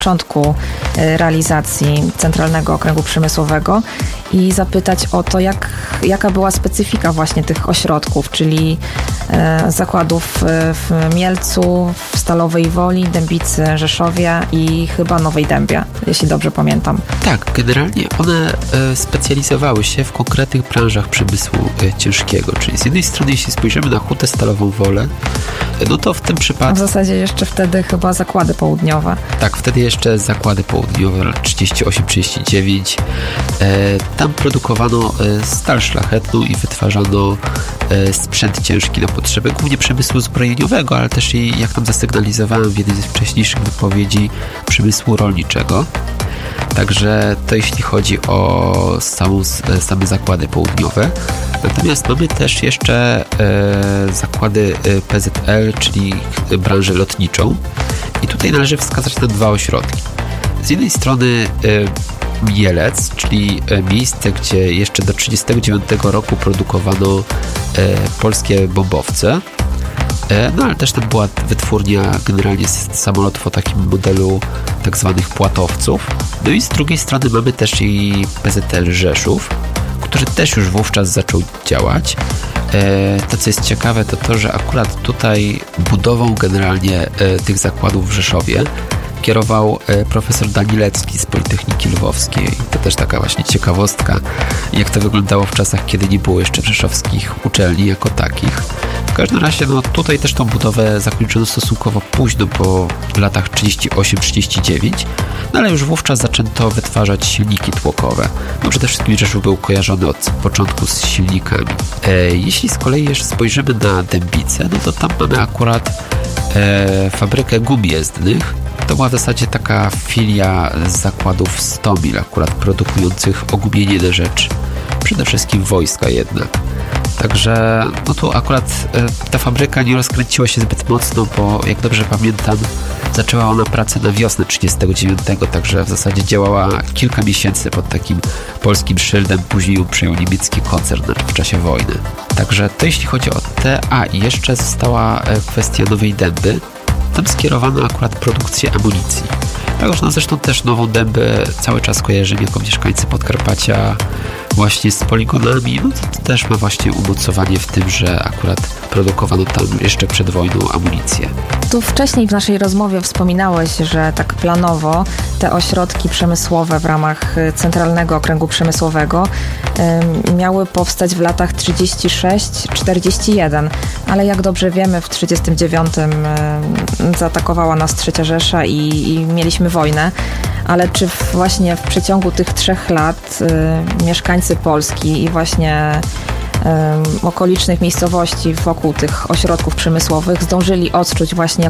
początku realizacji Centralnego Okręgu Przemysłowego i zapytać o to, jaka była specyfika właśnie tych ośrodków, czyli zakładów w Mielcu, w Stalowej Woli, Dębicy, Rzeszowie i chyba Nowej Dębie, jeśli dobrze pamiętam. Tak, generalnie one specjalizowały się w konkretnych branżach przemysłu ciężkiego, czyli z jednej strony, jeśli spojrzymy na Hutę Stalową Wolę, no to w tym przypadku... W zasadzie jeszcze wtedy chyba zakłady południowe. Tak, wtedy jeszcze zakłady południowe, 38-39. Tam produkowano stal szlachetną i wytwarzano sprzęt ciężki na potrzeby głównie przemysłu zbrojeniowego, ale też i, jak tam zasygnalizowałem w jednej z wcześniejszych wypowiedzi, przemysłu rolniczego. Także to jeśli chodzi o same zakłady południowe. Natomiast mamy też jeszcze zakłady PZL, czyli branżę lotniczą. I tutaj należy wskazać na dwa ośrodki. Z jednej strony Mielec, czyli miejsce, gdzie jeszcze do 1939 roku produkowano polskie bombowce. No ale też tam była wytwórnia generalnie samolotów o takim modelu tak zwanych płatowców. No i z drugiej strony mamy też i PZL Rzeszów, który też już wówczas zaczął działać. To, co jest ciekawe, to to, że akurat tutaj budową generalnie tych zakładów w Rzeszowie kierował profesor Danilecki z Politechniki Lwowskiej. To też taka właśnie ciekawostka, jak to wyglądało w czasach, kiedy nie było jeszcze rzeszowskich uczelni jako takich. W każdym razie, no tutaj też tą budowę zakończono stosunkowo późno, po latach 38-39, no ale już wówczas zaczęto wytwarzać silniki tłokowe. No przede wszystkim Rzeszów był kojarzony od początku z silnikami. Jeśli z kolei jeszcze spojrzymy na Dębice, no to tam mamy akurat fabrykę gum jezdnych. To była w zasadzie taka filia z zakładów Stomil, akurat produkujących ogumienie na rzecz przede wszystkim wojska jednak. Także no tu akurat ta fabryka nie rozkręciła się zbyt mocno, bo jak dobrze pamiętam, zaczęła ona pracę na wiosnę 1939, także w zasadzie działała kilka miesięcy pod takim polskim szyldem, później ją przejął niemiecki koncern w czasie wojny. Także to jeśli chodzi o te, i jeszcze została kwestia Nowej Dęby. Tam skierowano akurat produkcję amunicji. Także no zresztą też Nową Dębę cały czas kojarzymy jako mieszkańcy Podkarpacia właśnie z poligonami. No to też ma właśnie umocowanie w tym, że akurat produkowano tam jeszcze przed wojną amunicję. Tu wcześniej w naszej rozmowie wspominałeś, że tak planowo te ośrodki przemysłowe w ramach Centralnego Okręgu Przemysłowego miały powstać w latach 36-41, ale jak dobrze wiemy, w 1939 zaatakowała nas III Rzesza i mieliśmy wojnę. Ale czy właśnie w przeciągu tych 3 lat mieszkańcy Polski i właśnie okolicznych miejscowości wokół tych ośrodków przemysłowych zdążyli odczuć właśnie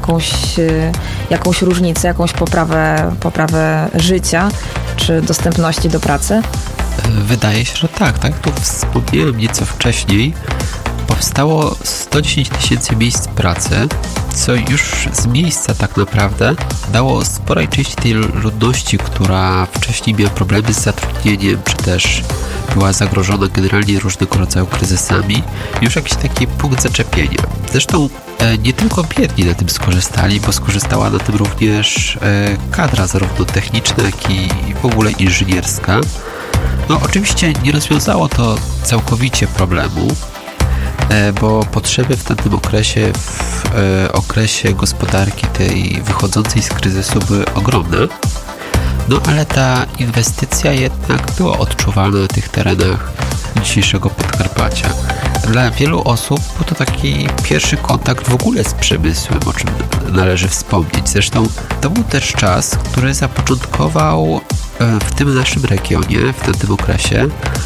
jakąś różnicę, jakąś poprawę życia czy dostępności do pracy? Wydaje się, że tak. Tak jak tu wspomniałem nieco wcześniej, powstało 110 000 miejsc pracy, co już z miejsca tak naprawdę dało sporej części tej ludności, która wcześniej miała problemy z zatrudnieniem, czy też była zagrożona generalnie różnego rodzaju kryzysami, już jakiś taki punkt zaczepienia. Zresztą nie tylko biedni na tym skorzystali, bo skorzystała na tym również kadra zarówno techniczna, jak i w ogóle inżynierska. No oczywiście nie rozwiązało to całkowicie problemu, bo potrzeby w tamtym okresie, w okresie gospodarki tej wychodzącej z kryzysu były ogromne. No ale ta inwestycja jednak była odczuwalna na tych terenach dzisiejszego Podkarpacia. Dla wielu osób był to taki pierwszy kontakt w ogóle z przemysłem, o czym należy wspomnieć. Zresztą to był też czas, który zapoczątkował w tym naszym regionie, w tamtym okresie,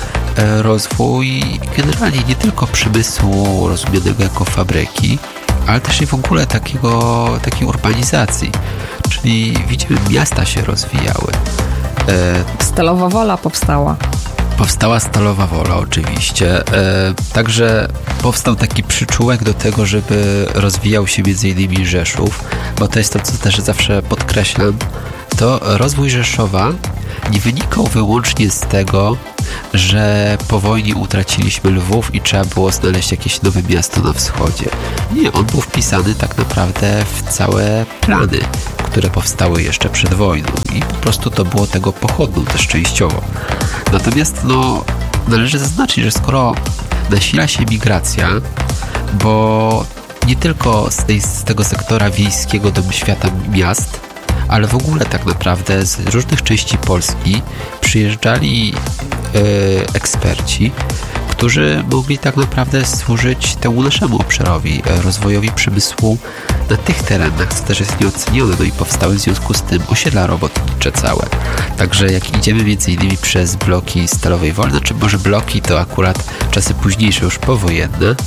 rozwój generalnie nie tylko przemysłu rozumianego jako fabryki, ale też i w ogóle takiej urbanizacji. Czyli widzimy, miasta się rozwijały. Stalowa Wola powstała. Powstała Stalowa Wola oczywiście. Także powstał taki przyczółek do tego, żeby rozwijał się m.in. Rzeszów, bo to jest to, co też zawsze podkreślam. To rozwój Rzeszowa nie wynikał wyłącznie z tego, że po wojnie utraciliśmy Lwów i trzeba było znaleźć jakieś nowe miasto na wschodzie. Nie, on był wpisany tak naprawdę w całe plany, które powstały jeszcze przed wojną i po prostu to było tego pochodną też częściowo. Natomiast należy zaznaczyć, że skoro nasila się migracja, bo nie tylko z tego sektora wiejskiego do świata miast, ale w ogóle tak naprawdę z różnych części Polski przyjeżdżali eksperci, którzy mogli tak naprawdę służyć temu naszemu obszarowi, rozwojowi przemysłu na tych terenach, co też jest nieocenione, i powstały w związku z tym osiedla robotnicze całe. Także jak idziemy między innymi przez bloki Stalowej Woli, może bloki to akurat czasy późniejsze, już powojenne,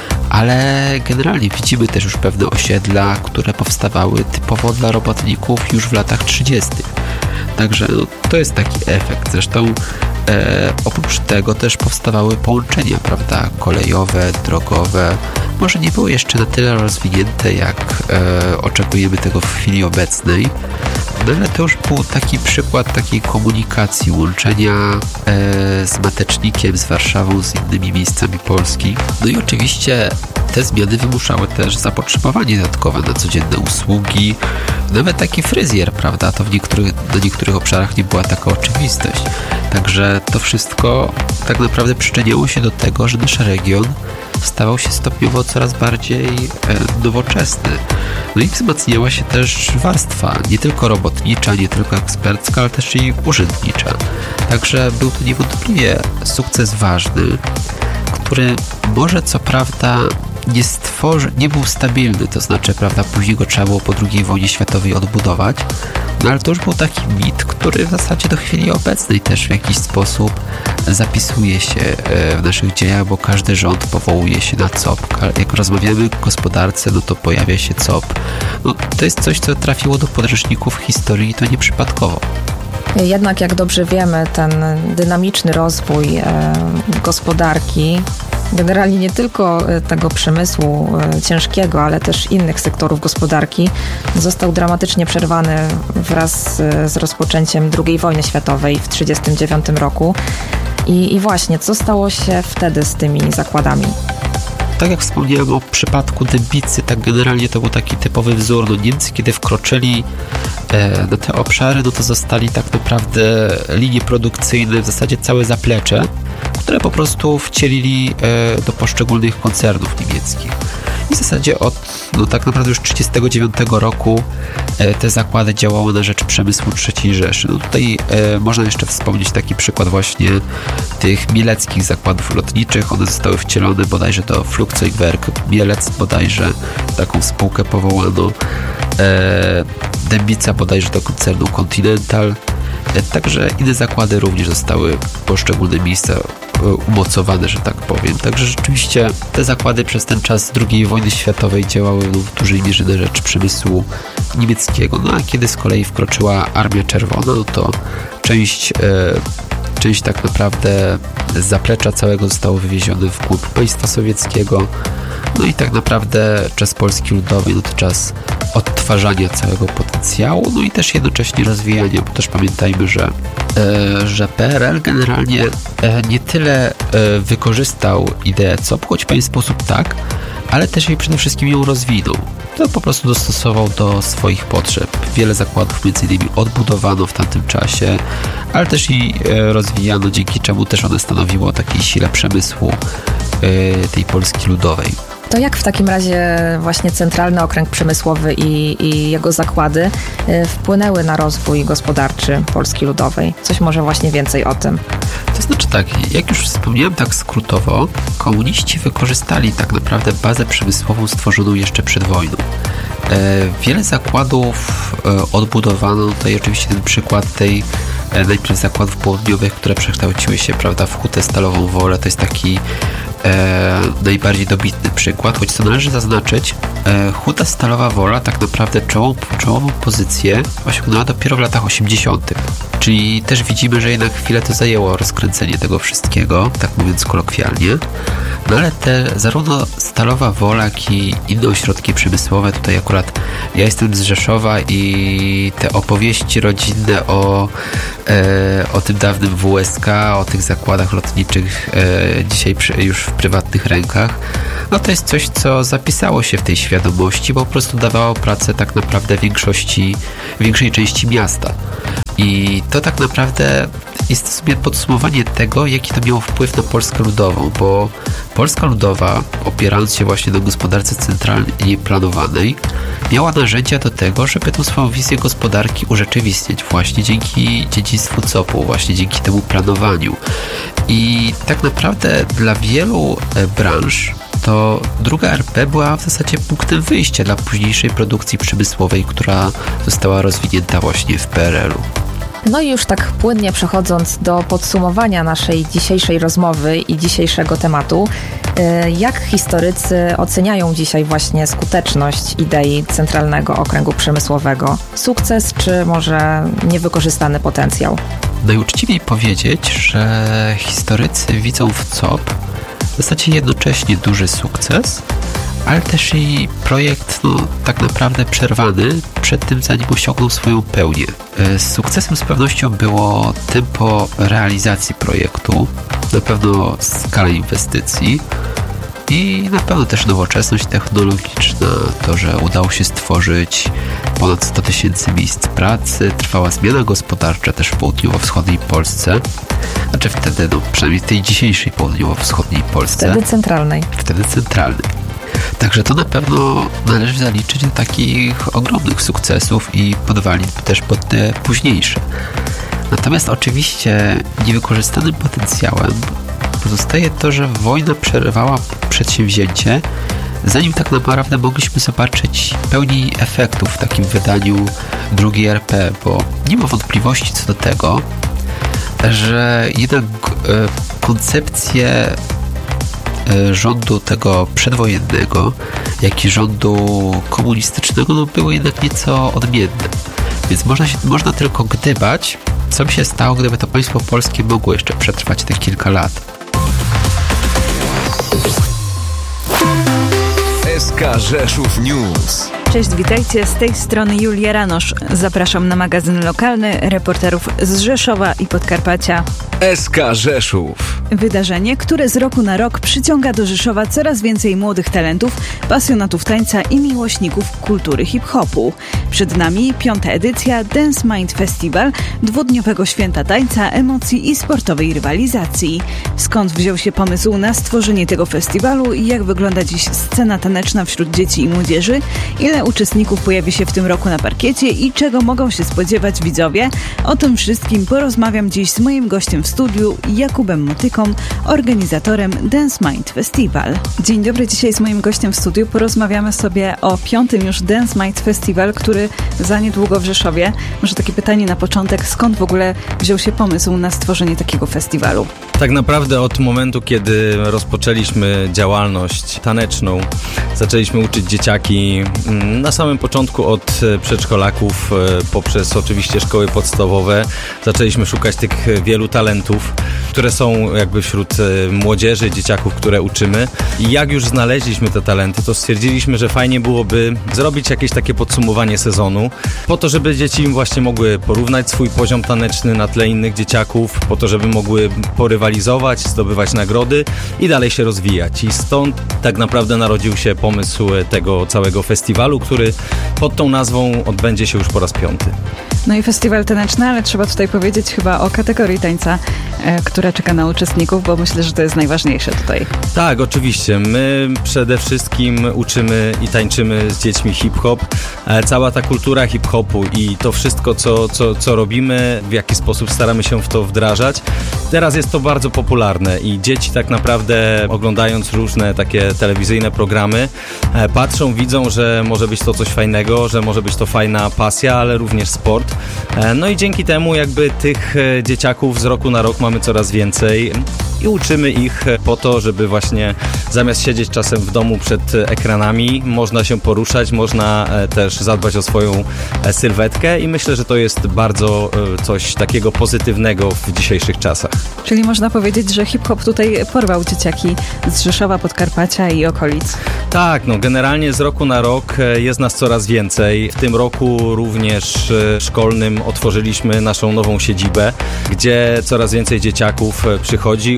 ale generalnie widzimy też już pewne osiedla, które powstawały typowo dla robotników już w latach 30. Także to jest taki efekt. Zresztą oprócz tego też powstawały połączenia, prawda, kolejowe, drogowe. Może nie były jeszcze na tyle rozwinięte, jak oczekujemy tego w chwili obecnej, ale to już był taki przykład takiej komunikacji, łączenia z Matecznikiem, z Warszawą, z innymi miejscami Polski. I oczywiście te zmiany wymuszały też zapotrzebowanie dodatkowe na codzienne usługi, nawet taki fryzjer, prawda, to na niektórych obszarach nie była taka oczywistość. Także to wszystko tak naprawdę przyczyniało się do tego, że nasz region stawał się stopniowo coraz bardziej nowoczesny. I wzmacniała się też warstwa, nie tylko robotnicza, nie tylko ekspercka, ale też i urzędnicza. Także był to niewątpliwie sukces ważny, który może co prawda nie był stabilny, to znaczy, prawda, później go trzeba było po II wojnie światowej odbudować, ale to już był taki mit, który w zasadzie do chwili obecnej też w jakiś sposób zapisuje się w naszych dziejach, bo każdy rząd powołuje się na COP. Jak rozmawiamy o gospodarce, to pojawia się COP. To jest coś, co trafiło do podręczników historii i to nieprzypadkowo. Jednak, jak dobrze wiemy, ten dynamiczny rozwój gospodarki, generalnie nie tylko tego przemysłu ciężkiego, ale też innych sektorów gospodarki, został dramatycznie przerwany wraz z rozpoczęciem II wojny światowej w 1939 roku. I właśnie, co stało się wtedy z tymi zakładami? Tak jak wspomniałem o przypadku Dębicy, tak generalnie to był taki typowy wzór. Niemcy, kiedy wkroczyli na te obszary, to zostali tak naprawdę linie produkcyjne, w zasadzie całe zaplecze, które po prostu wcielili do poszczególnych koncernów niemieckich. I w zasadzie od tak naprawdę już 1939 roku te zakłady działały na rzecz przemysłu III Rzeszy. Tutaj można jeszcze wspomnieć taki przykład właśnie tych mieleckich zakładów lotniczych. One zostały wcielone bodajże do Flugzeugwerk Mielec, bodajże taką spółkę powołano. Dębica bodajże do koncernu Continental. Także inne zakłady również zostały w poszczególne miejsca umocowane, że tak powiem. Także rzeczywiście te zakłady przez ten czas II wojny światowej działały w dużej mierze na rzecz przemysłu niemieckiego. A kiedy z kolei wkroczyła Armia Czerwona, to część tak naprawdę z zaplecza całego zostało wywiezione w głąb państwa sowieckiego. I tak naprawdę czas Polski Ludowej to czas odtwarzania całego potencjału, i też jednocześnie rozwijania, bo też pamiętajmy, że PRL generalnie nie tyle wykorzystał ideę COP, choć w pewien sposób tak, ale też i przede wszystkim ją rozwinął. To po prostu dostosował do swoich potrzeb. Wiele zakładów między innymi odbudowano w tamtym czasie, ale też i rozwijano, dzięki czemu też one stanowiło o takiej sile przemysłu tej Polski Ludowej. To jak w takim razie właśnie Centralny Okręg Przemysłowy i jego zakłady wpłynęły na rozwój gospodarczy Polski Ludowej? Coś może właśnie więcej o tym. To znaczy tak, jak już wspomniałem tak skrótowo, komuniści wykorzystali tak naprawdę bazę przemysłową stworzoną jeszcze przed wojną. Wiele zakładów odbudowano, tutaj oczywiście ten przykład tej najpierw zakładów południowych, które przekształciły się, prawda, w Hutę Stalową Wolę, to jest taki najbardziej dobitny przykład, choć co należy zaznaczyć, Huta Stalowa Wola tak naprawdę czołową pozycję osiągnęła dopiero w latach 80. Czyli też widzimy, że jednak chwilę to zajęło rozkręcenie tego wszystkiego, tak mówiąc kolokwialnie. Ale zarówno Stalowa Wola, jak i inne ośrodki przemysłowe, tutaj akurat ja jestem z Rzeszowa i te opowieści rodzinne o tym dawnym WSK, o tych zakładach lotniczych dzisiaj już w prywatnych rękach, no to jest coś, co zapisało się w tej świadomości, bo po prostu dawało pracę tak naprawdę większej części miasta. I to tak naprawdę jest sobie podsumowanie tego, jaki to miało wpływ na Polskę Ludową, bo Polska Ludowa, opierając się właśnie na gospodarce centralnie planowanej, miała narzędzia do tego, żeby tą swoją wizję gospodarki urzeczywistnić właśnie dzięki dziedzictwu COP-u, właśnie dzięki temu planowaniu. I tak naprawdę dla wielu branż to druga RP była w zasadzie punktem wyjścia dla późniejszej produkcji przemysłowej, która została rozwinięta właśnie w PRL-u. No i już tak płynnie przechodząc do podsumowania naszej dzisiejszej rozmowy i dzisiejszego tematu, jak historycy oceniają dzisiaj właśnie skuteczność idei Centralnego Okręgu Przemysłowego? Sukces czy może niewykorzystany potencjał? Najuczciwiej powiedzieć, że historycy widzą w COP w zasadzie jednocześnie duży sukces, ale też i projekt tak naprawdę przerwany przed tym, zanim osiągnął swoją pełnię. Sukcesem z pewnością było tempo realizacji projektu, na pewno skala inwestycji i na pewno też nowoczesność technologiczna, to, że udało się stworzyć ponad 100 000 miejsc pracy, trwała zmiana gospodarcza też w południowo-wschodniej Polsce, znaczy wtedy, przynajmniej w tej dzisiejszej południowo-wschodniej Polsce. Wtedy centralnej. Także to na pewno należy zaliczyć do takich ogromnych sukcesów i podwalin też pod te późniejsze. Natomiast oczywiście niewykorzystanym potencjałem pozostaje to, że wojna przerwała przedsięwzięcie, zanim tak naprawdę mogliśmy zobaczyć pełni efektów w takim wydaniu drugiej RP, bo nie ma wątpliwości co do tego, że jednak koncepcje rządu tego przedwojennego, jak i rządu komunistycznego były jednak nieco odmienne. Więc można tylko gdybać, co by się stało, gdyby to państwo polskie mogło jeszcze przetrwać te kilka lat. SK Rzeszów News. Cześć, witajcie, z tej strony Julia Ranosz. Zapraszam na magazyn lokalny reporterów z Rzeszowa i Podkarpacia. SK Rzeszów. Wydarzenie, które z roku na rok przyciąga do Rzeszowa coraz więcej młodych talentów, pasjonatów tańca i miłośników kultury hip-hopu. Przed nami 5. edycja Dance Mind Festival, dwudniowego święta tańca, emocji i sportowej rywalizacji. Skąd wziął się pomysł na stworzenie tego festiwalu i jak wygląda dziś scena taneczna wśród dzieci i młodzieży? Ile uczestników pojawi się w tym roku na parkiecie i czego mogą się spodziewać widzowie? O tym wszystkim porozmawiam dziś z moim gościem w studiu, Jakubem Motyką, organizatorem Dance Mind Festival. Dzień dobry, dzisiaj z moim gościem w studiu porozmawiamy sobie o 5. już Dance Mind Festival, który za niedługo w Rzeszowie. Może takie pytanie na początek, skąd w ogóle wziął się pomysł na stworzenie takiego festiwalu? Tak naprawdę od momentu, kiedy rozpoczęliśmy działalność taneczną, zaczęliśmy uczyć dzieciaki na samym początku od przedszkolaków, poprzez oczywiście szkoły podstawowe. Zaczęliśmy szukać tych wielu talentów, które są jakby wśród młodzieży, dzieciaków, które uczymy. I jak już znaleźliśmy te talenty, to stwierdziliśmy, że fajnie byłoby zrobić jakieś takie podsumowanie sezonu, po to, żeby dzieci właśnie mogły porównać swój poziom taneczny na tle innych dzieciaków, po to, żeby mogły porywalizować, zdobywać nagrody i dalej się rozwijać. I stąd tak naprawdę narodził się pomysł tego całego festiwalu, który pod tą nazwą odbędzie się już po raz 5. No i festiwal taneczny, ale trzeba tutaj powiedzieć chyba o kategorii tańca, która czeka na uczestników, bo myślę, że to jest najważniejsze tutaj. Tak, oczywiście. My przede wszystkim uczymy i tańczymy z dziećmi hip-hop. Cała ta kultura hip-hopu i to wszystko, co robimy, w jaki sposób staramy się w to wdrażać. Teraz jest to bardzo popularne i dzieci tak naprawdę, oglądając różne takie telewizyjne programy, patrzą, widzą, że może być to coś fajnego, że może być to fajna pasja, ale również sport. No i dzięki temu jakby tych dzieciaków z roku na rok mamy coraz więcej i uczymy ich po to, żeby właśnie zamiast siedzieć czasem w domu przed ekranami, można się poruszać, można też zadbać o swoją sylwetkę i myślę, że to jest bardzo coś takiego pozytywnego w dzisiejszych czasach. Czyli można powiedzieć, że hip-hop tutaj porwał dzieciaki z Rzeszowa, Podkarpacia i okolic. Tak, generalnie z roku na rok jest nas coraz więcej. W tym roku również szkolnym otworzyliśmy naszą nową siedzibę, gdzie coraz więcej dzieciaków przychodzi,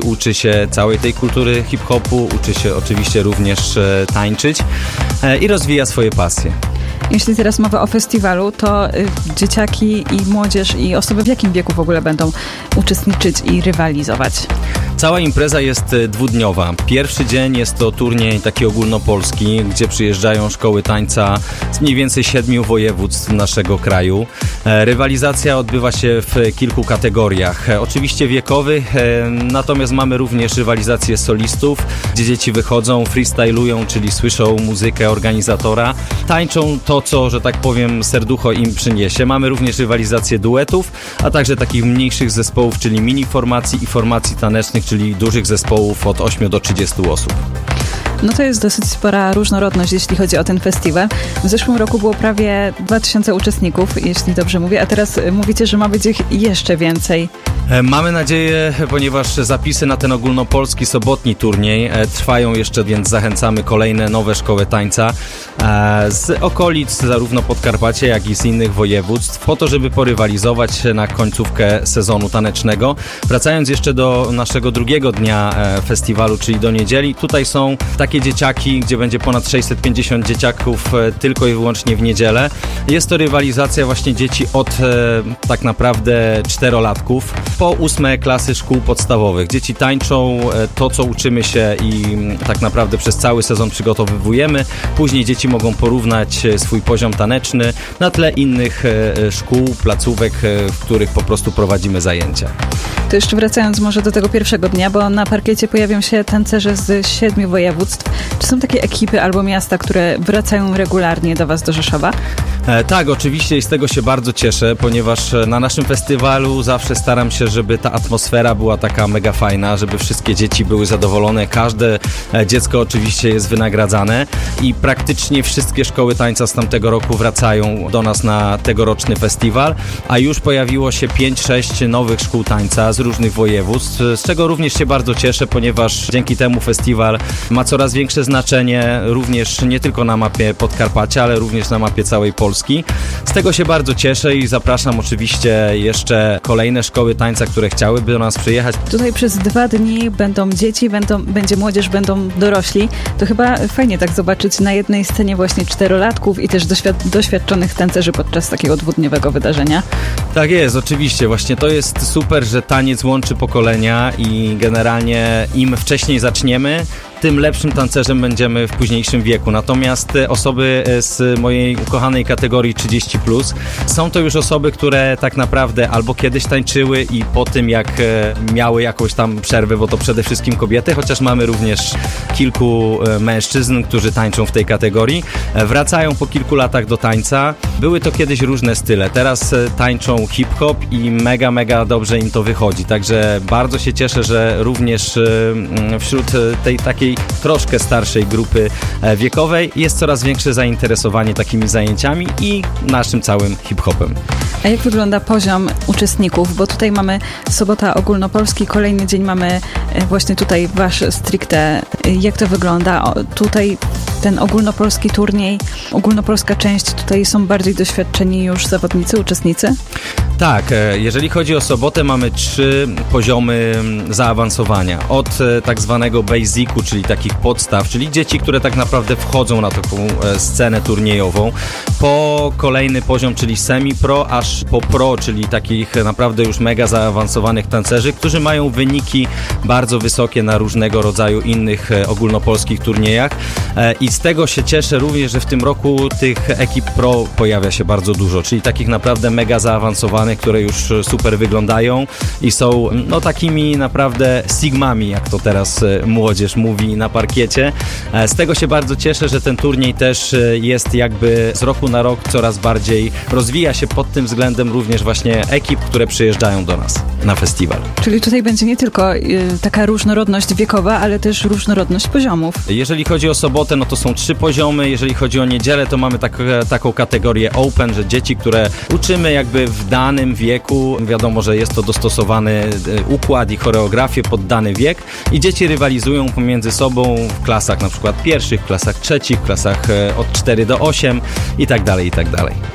uczy się całej tej kultury hip-hopu, uczy się oczywiście również tańczyć i rozwija swoje pasje. Jeśli teraz mowa o festiwalu, to dzieciaki i młodzież i osoby w jakim wieku w ogóle będą uczestniczyć i rywalizować? Cała impreza jest dwudniowa. Pierwszy dzień jest to turniej taki ogólnopolski, gdzie przyjeżdżają szkoły tańca z mniej więcej 7 województw naszego kraju. Rywalizacja odbywa się w kilku kategoriach, oczywiście wiekowych, natomiast mamy również rywalizację solistów, gdzie dzieci wychodzą, freestylują, czyli słyszą muzykę organizatora, tańczą to, co, że tak powiem, serducho im przyniesie. Mamy również rywalizację duetów, a także takich mniejszych zespołów, czyli mini formacji i formacji tanecznych, czyli dużych zespołów od 8 do 30 osób. No to jest dosyć spora różnorodność, jeśli chodzi o ten festiwal. W zeszłym roku było prawie 2000 uczestników, jeśli dobrze mówię, a teraz mówicie, że ma być ich jeszcze więcej. Mamy nadzieję, ponieważ zapisy na ten ogólnopolski sobotni turniej trwają jeszcze, więc zachęcamy kolejne nowe szkoły tańca z okolic zarówno Podkarpacia, jak i z innych województw, po to, żeby porywalizować na końcówkę sezonu tanecznego. Wracając jeszcze do naszego drugiego dnia festiwalu, czyli do niedzieli, tutaj są takie dzieciaki, gdzie będzie ponad 650 dzieciaków tylko i wyłącznie w niedzielę. Jest to rywalizacja właśnie dzieci od tak naprawdę 4-latków po 8 klasy szkół podstawowych. Dzieci tańczą to, co uczymy się i tak naprawdę przez cały sezon przygotowujemy. Później dzieci mogą porównać swój poziom taneczny na tle innych szkół, placówek, w których po prostu prowadzimy zajęcia. To jeszcze wracając może do tego pierwszego dnia, bo na parkiecie pojawią się tancerze z 7 województw. Czy są takie ekipy albo miasta, które wracają regularnie do Was, do Rzeszowa? Tak, oczywiście i z tego się bardzo cieszę, ponieważ na naszym festiwalu zawsze staram się, żeby ta atmosfera była taka mega fajna, żeby wszystkie dzieci były zadowolone, każde dziecko oczywiście jest wynagradzane i praktycznie wszystkie szkoły tańca z tamtego roku wracają do nas na tegoroczny festiwal, a już pojawiło się 5-6 nowych szkół tańca z różnych województw, z czego również się bardzo cieszę, ponieważ dzięki temu festiwal ma coraz większe znaczenie również nie tylko na mapie Podkarpacia, ale również na mapie całej Polski. Z tego się bardzo cieszę i zapraszam oczywiście jeszcze kolejne szkoły tańca, które chciałyby do nas przyjechać. Tutaj przez 2 dni będą dzieci, będzie młodzież, będą dorośli. To chyba fajnie tak zobaczyć na jednej scenie właśnie 4-latków i też doświadczonych tancerzy podczas takiego 2-dniowego wydarzenia. Tak jest, oczywiście. Właśnie to jest super, że taniec łączy pokolenia i generalnie im wcześniej zaczniemy, tym lepszym tancerzem będziemy w późniejszym wieku. Natomiast osoby z mojej ukochanej kategorii 30+, są to już osoby, które tak naprawdę albo kiedyś tańczyły i po tym jak miały jakąś tam przerwę, bo to przede wszystkim kobiety, chociaż mamy również kilku mężczyzn, którzy tańczą w tej kategorii, wracają po kilku latach do tańca. Były to kiedyś różne style, teraz tańczą hip-hop i mega dobrze im to wychodzi. Także bardzo się cieszę, że również wśród tej takiej troszkę starszej grupy wiekowej jest coraz większe zainteresowanie takimi zajęciami i naszym całym hip-hopem. A jak wygląda poziom uczestników? Bo tutaj mamy sobota ogólnopolski, kolejny dzień mamy właśnie tutaj wasz stricte. Jak to wygląda? Tutaj ten ogólnopolski turniej, ogólnopolska część, tutaj są bardziej doświadczeni już zawodnicy, uczestnicy? Tak, jeżeli chodzi o sobotę, mamy 3 poziomy zaawansowania. Od tak zwanego basicu, czyli takich podstaw, czyli dzieci, które tak naprawdę wchodzą na taką scenę turniejową, po kolejny poziom, czyli semi-pro, aż po pro, czyli takich naprawdę już mega zaawansowanych tancerzy, którzy mają wyniki bardzo wysokie na różnego rodzaju innych ogólnopolskich turniejach. I z tego się cieszę również, że w tym roku tych ekip pro pojawia się bardzo dużo, czyli takich naprawdę mega zaawansowanych, które już super wyglądają i są no takimi naprawdę sigmami, jak to teraz młodzież mówi na parkiecie. Z tego się bardzo cieszę, że ten turniej też jest jakby z roku na rok coraz bardziej rozwija się pod tym względem również właśnie ekip, które przyjeżdżają do nas na festiwal. Czyli tutaj będzie nie tylko taka różnorodność wiekowa, ale też różnorodność poziomów. Jeżeli chodzi o sobotę, no to są 3 poziomy. Jeżeli chodzi o niedzielę, to mamy taką kategorię open, że dzieci, które uczymy jakby w danym wieku, wiadomo, że jest to dostosowany układ i choreografię pod dany wiek i dzieci rywalizują pomiędzy sobą w klasach na przykład pierwszych, w klasach trzecich, w klasach od 4 do 8 i tak dalej, i tak dalej.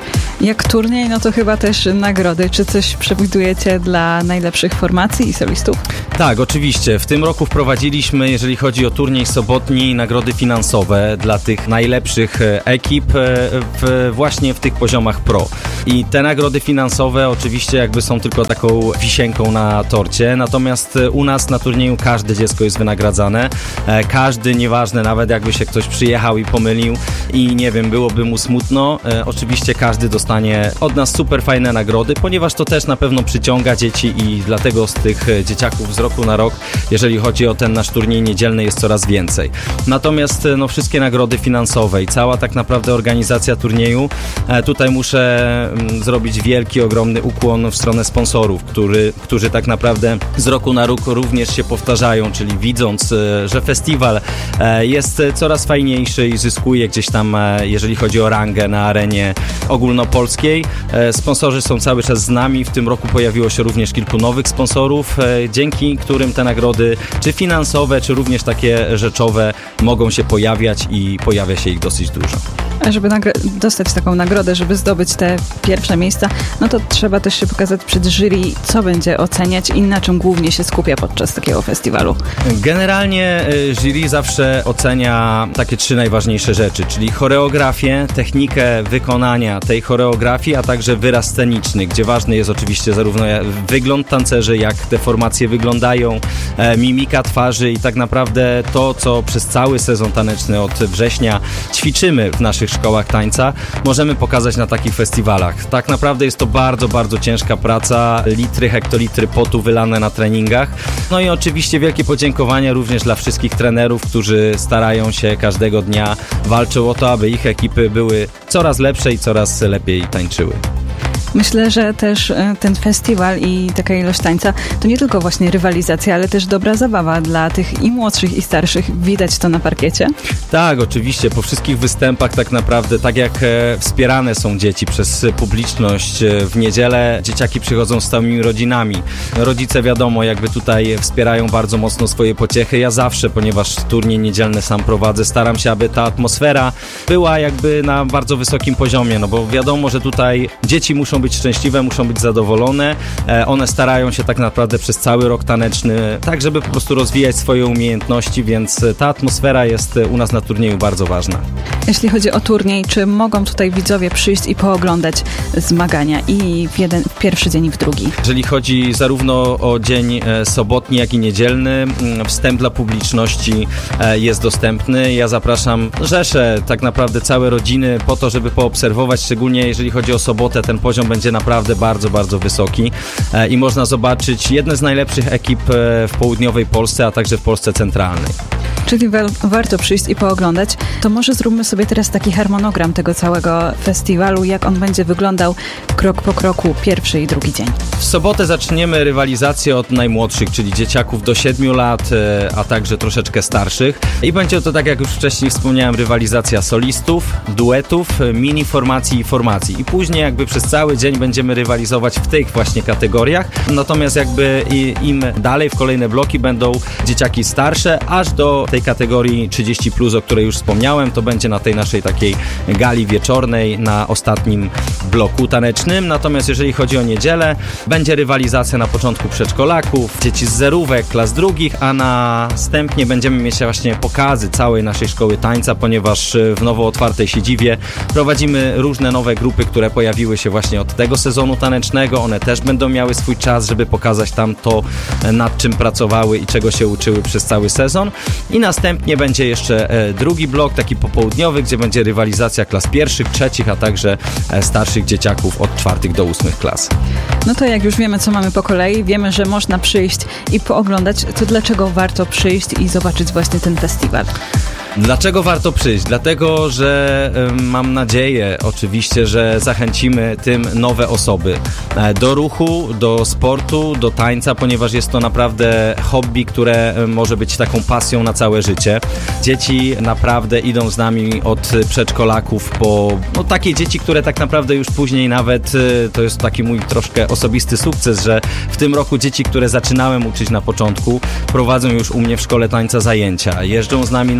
Jak turniej, no to chyba też nagrody. Czy coś przewidujecie dla najlepszych formacji i solistów? Tak, oczywiście. W tym roku wprowadziliśmy, jeżeli chodzi o turniej sobotni, nagrody finansowe dla tych najlepszych ekip właśnie w tych poziomach pro. I te nagrody finansowe oczywiście jakby są tylko taką wisienką na torcie, natomiast u nas na turnieju każde dziecko jest wynagradzane. Każdy, nieważne nawet jakby się ktoś przyjechał i pomylił i nie wiem, byłoby mu smutno, oczywiście każdy dostanie od nas super fajne nagrody, ponieważ to też na pewno przyciąga dzieci i dlatego z tych dzieciaków z roku na rok, jeżeli chodzi o ten nasz turniej niedzielny, jest coraz więcej. Natomiast no, wszystkie nagrody finansowe i cała tak naprawdę organizacja turnieju, tutaj muszę zrobić wielki, ogromny ukłon w stronę sponsorów, którzy tak naprawdę z roku na rok również się powtarzają, czyli widząc, że festiwal jest coraz fajniejszy i zyskuje gdzieś tam, jeżeli chodzi o rangę na arenie ogólnopolskiej. Sponsorzy są cały czas z nami. W tym roku pojawiło się również kilku nowych sponsorów, dzięki którym te nagrody, czy finansowe, czy również takie rzeczowe, mogą się pojawiać i pojawia się ich dosyć dużo. A żeby dostać taką nagrodę, żeby zdobyć te pierwsze miejsca, no to trzeba też się pokazać przed jury, co będzie oceniać i na czym głównie się skupia podczas takiego festiwalu. Generalnie jury zawsze ocenia takie 3 najważniejsze rzeczy, czyli choreografię, technikę wykonania tej choreografii, a także wyraz sceniczny, gdzie ważny jest oczywiście zarówno wygląd tancerzy, jak te formacje wyglądają, mimika twarzy i tak naprawdę to, co przez cały sezon taneczny od września ćwiczymy w naszych szkołach tańca, możemy pokazać na takich festiwalach. Tak naprawdę jest to bardzo, bardzo ciężka praca, litry, hektolitry potu wylane na treningach. No i oczywiście wielkie podziękowania również dla wszystkich trenerów, którzy starają się każdego dnia, walczą o to, aby ich ekipy były coraz lepsze i coraz lepiej tańczyły. Myślę, że też ten festiwal i taka ilość tańca to nie tylko właśnie rywalizacja, ale też dobra zabawa dla tych i młodszych, i starszych. Widać to na parkiecie? Tak, oczywiście. Po wszystkich występach tak naprawdę, tak jak wspierane są dzieci przez publiczność, w niedzielę dzieciaki przychodzą z całymi rodzinami. Rodzice wiadomo, jakby tutaj wspierają bardzo mocno swoje pociechy. Ja zawsze, ponieważ turniej niedzielny sam prowadzę, staram się, aby ta atmosfera była jakby na bardzo wysokim poziomie, no bo wiadomo, że tutaj dzieci muszą być szczęśliwe, muszą być zadowolone. One starają się tak naprawdę przez cały rok taneczny, tak żeby po prostu rozwijać swoje umiejętności, więc ta atmosfera jest u nas na turnieju bardzo ważna. Jeśli chodzi o turniej, czy mogą tutaj widzowie przyjść i pooglądać zmagania i w pierwszy dzień i w drugi? Jeżeli chodzi zarówno o dzień sobotni, jak i niedzielny, wstęp dla publiczności jest dostępny. Ja zapraszam rzesze, tak naprawdę całe rodziny po to, żeby poobserwować, szczególnie jeżeli chodzi o sobotę, ten poziom będzie naprawdę bardzo, bardzo wysoki i można zobaczyć jedne z najlepszych ekip w południowej Polsce, a także w Polsce centralnej. Czyli warto przyjść i pooglądać. To może zróbmy sobie teraz taki harmonogram tego całego festiwalu, jak on będzie wyglądał krok po kroku, pierwszy i drugi dzień. W sobotę zaczniemy rywalizację od najmłodszych, czyli dzieciaków do 7 lat, a także troszeczkę starszych. I będzie to, tak jak już wcześniej wspomniałem, rywalizacja solistów, duetów, mini formacji i formacji. I później jakby przez cały dzień będziemy rywalizować w tych właśnie kategoriach. Natomiast jakby im dalej w kolejne bloki będą dzieciaki starsze, aż do tej kategorii 30+, o której już wspomniałem. To będzie na tej naszej takiej gali wieczornej, na ostatnim bloku tanecznym. Natomiast jeżeli chodzi o niedzielę, będzie rywalizacja na początku przedszkolaków, dzieci z zerówek, klas drugich, a następnie będziemy mieć właśnie pokazy całej naszej szkoły tańca, ponieważ w nowo otwartej siedziwie prowadzimy różne nowe grupy, które pojawiły się właśnie od tego sezonu tanecznego. One też będą miały swój czas, żeby pokazać tam to, nad czym pracowały i czego się uczyły przez cały sezon. I następnie będzie jeszcze drugi blok, taki popołudniowy, gdzie będzie rywalizacja klas pierwszych, trzecich, a także starszych dzieciaków od 4 do 8 klas. No to jak już wiemy, co mamy po kolei, wiemy, że można przyjść i pooglądać, to dlaczego warto przyjść i zobaczyć właśnie ten festiwal? Dlaczego warto przyjść? Dlatego, że mam nadzieję oczywiście, że zachęcimy tym nowe osoby do ruchu, do sportu, do tańca, ponieważ jest to naprawdę hobby, które może być taką pasją na całe życie. Dzieci naprawdę idą z nami od przedszkolaków po takie dzieci, które tak naprawdę już później nawet, to jest taki mój troszkę osobisty sukces, że w tym roku dzieci, które zaczynałem uczyć na początku, prowadzą już u mnie w szkole tańca zajęcia. Jeżdżą z nami na obozy,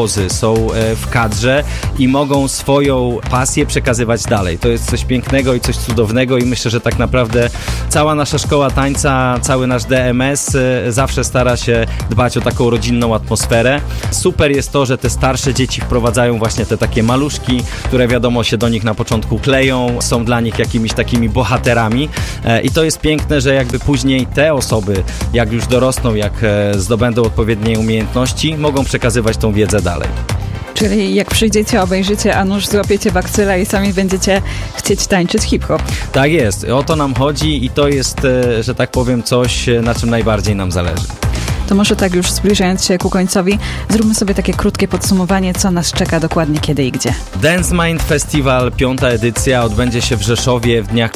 obozy, są w kadrze i mogą swoją pasję przekazywać dalej. To jest coś pięknego i coś cudownego i myślę, że tak naprawdę cała nasza szkoła tańca, cały nasz DMS zawsze stara się dbać o taką rodzinną atmosferę. Super jest to, że te starsze dzieci wprowadzają właśnie te takie maluszki, które wiadomo się do nich na początku kleją, są dla nich jakimiś takimi bohaterami i to jest piękne, że jakby później te osoby, jak już dorosną, jak zdobędą odpowiednie umiejętności, mogą przekazywać tą wiedzę dalej. Czyli jak przyjdziecie, obejrzycie, a nuż złapiecie bakcyla i sami będziecie chcieć tańczyć hip-hop. Tak jest, o to nam chodzi i to jest, że tak powiem, coś, na czym najbardziej nam zależy. To może tak już zbliżając się ku końcowi, zróbmy sobie takie krótkie podsumowanie, co nas czeka dokładnie, kiedy i gdzie. Dance Mind Festival, 5. edycja, odbędzie się w Rzeszowie w dniach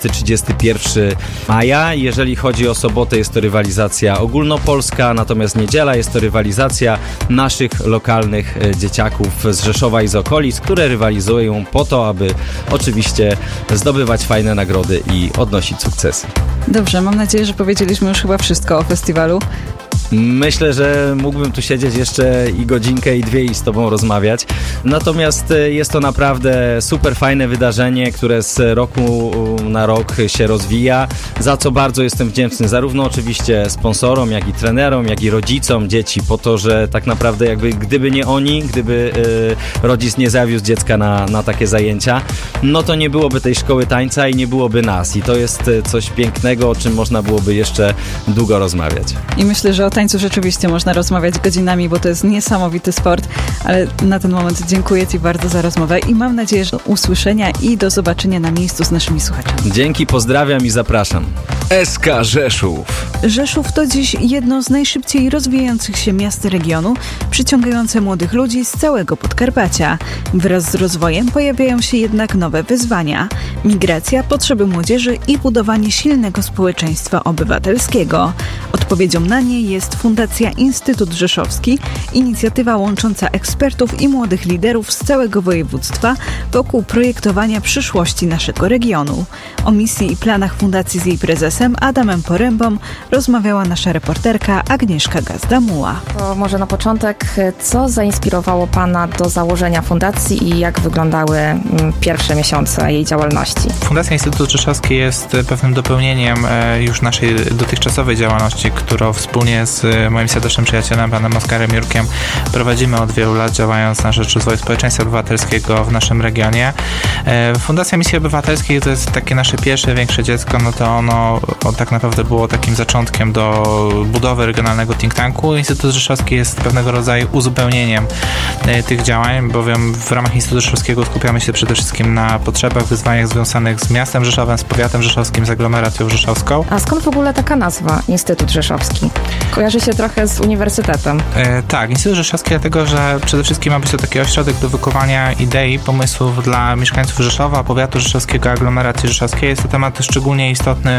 30-31 maja. Jeżeli chodzi o sobotę, jest to rywalizacja ogólnopolska, natomiast niedziela jest to rywalizacja naszych lokalnych dzieciaków z Rzeszowa i z okolic, które rywalizują po to, aby oczywiście zdobywać fajne nagrody i odnosić sukcesy. Dobrze, mam nadzieję, że powiedzieliśmy już chyba wszystko o festiwalu. Myślę, że mógłbym tu siedzieć jeszcze i godzinkę, i dwie i z Tobą rozmawiać. Natomiast jest to naprawdę super fajne wydarzenie, które z roku na rok się rozwija, za co bardzo jestem wdzięczny zarówno oczywiście sponsorom, jak i trenerom, jak i rodzicom dzieci, po to, że tak naprawdę jakby gdyby nie oni, gdyby rodzic nie zawiózł dziecka na takie zajęcia, no to nie byłoby tej szkoły tańca i nie byłoby nas. I to jest coś pięknego, o czym można byłoby jeszcze długo rozmawiać. I myślę, że o tańcu rzeczywiście można rozmawiać godzinami, bo to jest niesamowity sport, ale na ten moment dziękuję Ci bardzo za rozmowę i mam nadzieję, że do usłyszenia i do zobaczenia na miejscu z naszymi słuchaczami. Dzięki, pozdrawiam i zapraszam. SK Rzeszów. Rzeszów to dziś jedno z najszybciej rozwijających się miast regionu, przyciągające młodych ludzi z całego Podkarpacia. Wraz z rozwojem pojawiają się jednak nowe wyzwania. Migracja, potrzeby młodzieży i budowanie silnego społeczeństwa obywatelskiego. Odpowiedzią na nie jest Fundacja Instytut Rzeszowski, inicjatywa łącząca ekspertów i młodych liderów z całego województwa wokół projektowania przyszłości naszego regionu. O misji i planach fundacji z jej prezesem Adamem Porębą rozmawiała nasza reporterka Agnieszka Gazda-Muła. To może na początek, co zainspirowało Pana do założenia fundacji i jak wyglądały pierwsze miesiące jej działalności? Fundacja Instytut Rzeszowski jest pewnym dopełnieniem już naszej dotychczasowej działalności, którą wspólnie z moim serdecznym przyjacielem, panem Oskarem Jurkiem, prowadzimy od wielu lat, działając na rzecz rozwoju społeczeństwa obywatelskiego w naszym regionie. Fundacja Misji Obywatelskiej to jest takie nasze pierwsze, większe dziecko, no to ono tak naprawdę było takim zaczątkiem do budowy regionalnego think tanku. Instytut Rzeszowski jest pewnego rodzaju uzupełnieniem tych działań, bowiem w ramach Instytutu Rzeszowskiego skupiamy się przede wszystkim na potrzebach, wyzwaniach związanych z miastem Rzeszowem, z powiatem rzeszowskim, z aglomeracją rzeszowską. A skąd w ogóle taka nazwa Instytut Rzeszowski? Kojarzy się trochę z uniwersytetem. Tak, Instytut Rzeszowski dlatego, że przede wszystkim ma być to taki ośrodek do wykuwania idei, pomysłów dla mieszkańców Rzeszowa, powiatu rzeszowskiego, aglomeracji rzeszowskiej. Jest to temat szczególnie istotny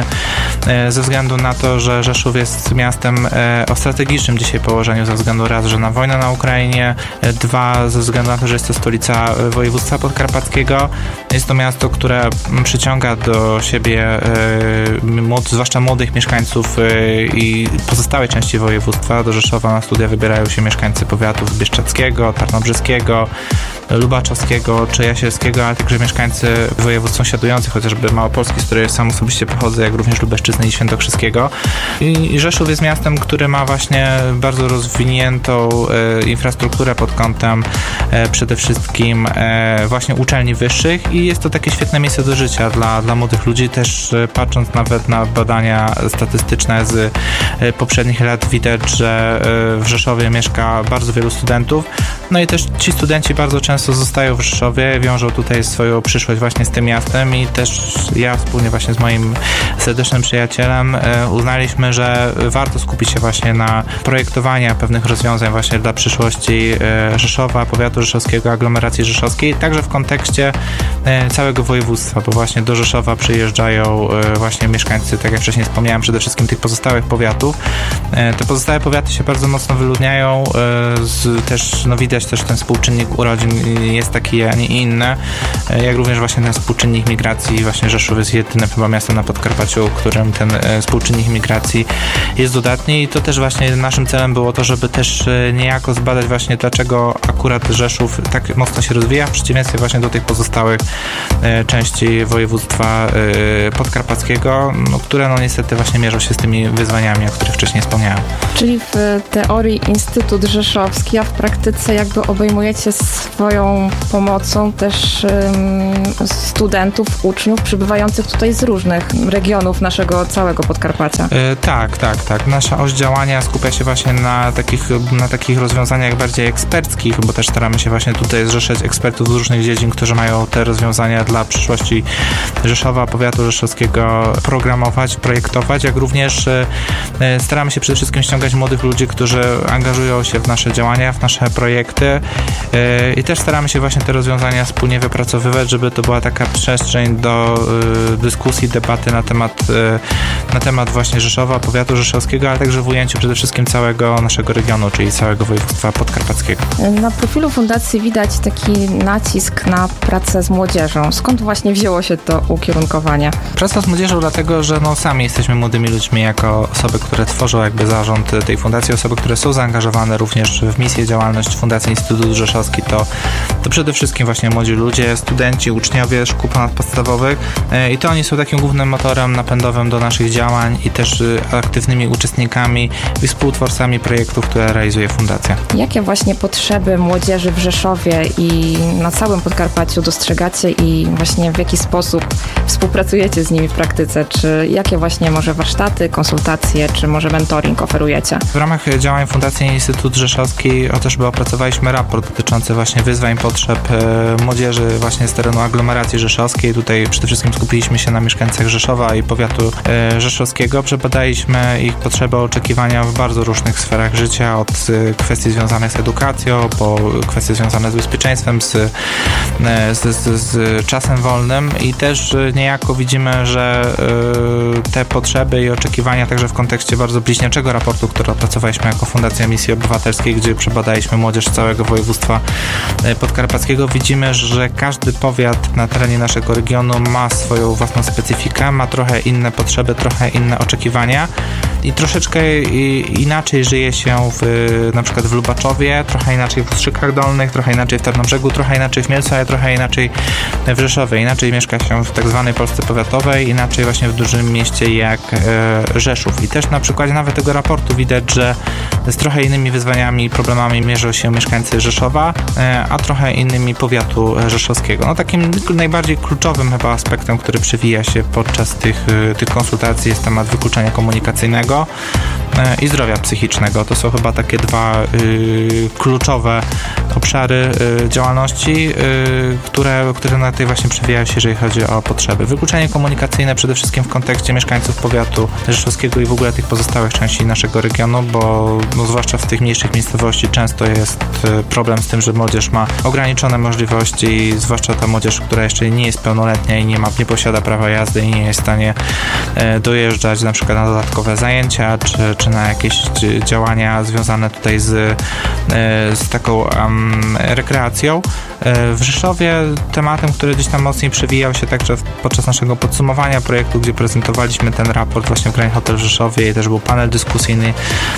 ze względu na to, że Rzeszów jest miastem o strategicznym dzisiaj położeniu, ze względu raz, że na wojnę na Ukrainie, dwa, ze względu na to, że jest to stolica województwa podkarpackiego. Jest to miasto, które przyciąga do siebie zwłaszcza młodych mieszkańców i pozostałej części województwa. Do Rzeszowa na studia wybierają się mieszkańcy powiatów bieszczadzkiego, tarnobrzyskiego, lubaczowskiego czy jasielskiego, ale także mieszkańcy województw sąsiadujących, chociażby Małopolski, z której sam osobiście pochodzę, jak również Lubelszczyzny i Świętokrzyskiego. I Rzeszów jest miastem, który ma właśnie bardzo rozwiniętą infrastrukturę pod kątem przede wszystkim właśnie uczelni wyższych i jest to takie świetne miejsce do życia dla młodych ludzi. Też patrząc nawet na badania statystyczne z poprzednich lat, widać, że w Rzeszowie mieszka bardzo wielu studentów. No i też ci studenci bardzo często zostają w Rzeszowie, wiążą tutaj swoją przyszłość właśnie z tym miastem i też ja wspólnie właśnie z moim serdecznym przyjacielem uznaliśmy, że warto skupić się właśnie na projektowaniu pewnych rozwiązań właśnie dla przyszłości Rzeszowa, powiatu rzeszowskiego, aglomeracji rzeszowskiej, także w kontekście całego województwa, bo właśnie do Rzeszowa przyjeżdżają właśnie mieszkańcy, tak jak wcześniej wspomniałem, przede wszystkim tych pozostałych powiatów. Te pozostałe powiaty się bardzo mocno wyludniają, też widać widać też ten współczynnik urodzin jest taki, a nie inny, jak również właśnie ten współczynnik migracji. Właśnie Rzeszów jest jedynym chyba miastem na Podkarpaciu, którym ten współczynnik migracji jest dodatni i to też właśnie naszym celem było to, żeby też niejako zbadać właśnie dlaczego akurat Rzeszów tak mocno się rozwija w przeciwieństwie właśnie do tych pozostałych części województwa podkarpackiego, które niestety właśnie mierzą się z tymi wyzwaniami, o których wcześniej wspomniałem. Czyli w teorii Instytut Rzeszowski, a w praktyce jakby obejmujecie swoją pomocą też studentów, uczniów przybywających tutaj z różnych regionów naszego całego Podkarpacia. Tak. Nasza oś działania skupia się właśnie na takich rozwiązaniach bardziej eksperckich, bo też staramy się właśnie tutaj zrzeszać ekspertów z różnych dziedzin, którzy mają te rozwiązania dla przyszłości Rzeszowa, powiatu rzeszowskiego programować, projektować, jak również staramy się przede wszystkim ściągać młodych ludzi, którzy angażują się w nasze działania, w nasze projekty i też staramy się właśnie te rozwiązania wspólnie wypracowywać, żeby to była taka przestrzeń do dyskusji, debaty na temat właśnie Rzeszowa, powiatu rzeszowskiego, ale także w ujęciu przede wszystkim całego naszego regionu, czyli całego województwa podkarpackiego. Na profilu fundacji widać taki nacisk na pracę z młodzieżą. Skąd właśnie wzięło się to ukierunkowanie? Praca z młodzieżą dlatego, że sami jesteśmy młodymi ludźmi jako osoby, które tworzą jakby zarząd tej fundacji, osoby, które są zaangażowane również w misję, działalność Fundacji Instytut Rzeszowski, to przede wszystkim właśnie młodzi ludzie, studenci, uczniowie szkół ponadpodstawowych i to oni są takim głównym motorem napędowym do naszych działań i też aktywnymi uczestnikami i współtwórcami projektów, które realizuje fundacja. Jakie właśnie potrzeby młodzieży w Rzeszowie i na całym Podkarpaciu dostrzegacie i właśnie w jaki sposób współpracujecie z nimi w praktyce? Czy jakie właśnie może warsztaty, konsultacje, czy może mentoring oferujecie? W ramach działań Fundacji Instytut Rzeszowski chociażby opracowaliśmy raport dotyczący właśnie wyzwań, potrzeb młodzieży właśnie z terenu aglomeracji rzeszowskiej. Tutaj przede wszystkim skupiliśmy się na mieszkańcach Rzeszowa i powiatu rzeszowskiego. Przebadaliśmy ich potrzeby, oczekiwania w bardzo różnych sferach życia, od kwestii związanych z edukacją, po kwestie związane z bezpieczeństwem, z czasem wolnym i też niejako widzimy, że te potrzeby i oczekiwania także w kontekście bardzo bliźniaczego raportu, który opracowaliśmy jako Fundacja Misji Obywatelskiej, gdzie przebadaliśmy młodzież całego województwa podkarpackiego, widzimy, że każdy powiat na terenie naszego regionu ma swoją własną specyfikę, ma trochę inne potrzeby, trochę inne oczekiwania i troszeczkę inaczej żyje się na przykład w Lubaczowie, trochę inaczej w Ustrzykach Dolnych, trochę inaczej w Tarnobrzegu, trochę inaczej w Mielcu, ale trochę inaczej w Rzeszowie. Inaczej mieszka się w tak zwanej Polsce powiatowej, inaczej właśnie w dużym mieście jak Rzeszów. I też na przykładzie nawet tego raportu widać, że z trochę innymi wyzwaniami i problemami mierzą się mieszkańcy Rzeszowa, a trochę innymi powiatu rzeszowskiego. Takim najbardziej kluczowym chyba aspektem, który przewija się podczas tych konsultacji jest temat wykluczenia komunikacyjnego i zdrowia psychicznego. To są chyba takie dwa kluczowe obszary działalności, które na tej właśnie przewijają się, jeżeli chodzi o potrzeby. Wykluczenie komunikacyjne przede wszystkim w kontekście mieszkańców powiatu rzeszowskiego i w ogóle tych pozostałych części naszego regionu, bo zwłaszcza w tych mniejszych miejscowości często jest problem z tym, że młodzież ma ograniczone możliwości, zwłaszcza ta młodzież, która jeszcze nie jest pełnoletnia i nie posiada prawa jazdy i nie jest w stanie dojeżdżać na przykład na dodatkowe zajęcia, czy na jakieś działania związane tutaj z taką rekreacją. W Rzeszowie tematem, który gdzieś tam mocniej przewijał się także podczas naszego podsumowania projektu, gdzie prezentowaliśmy ten raport właśnie w Grand Hotel w Rzeszowie i też był panel dyskusyjny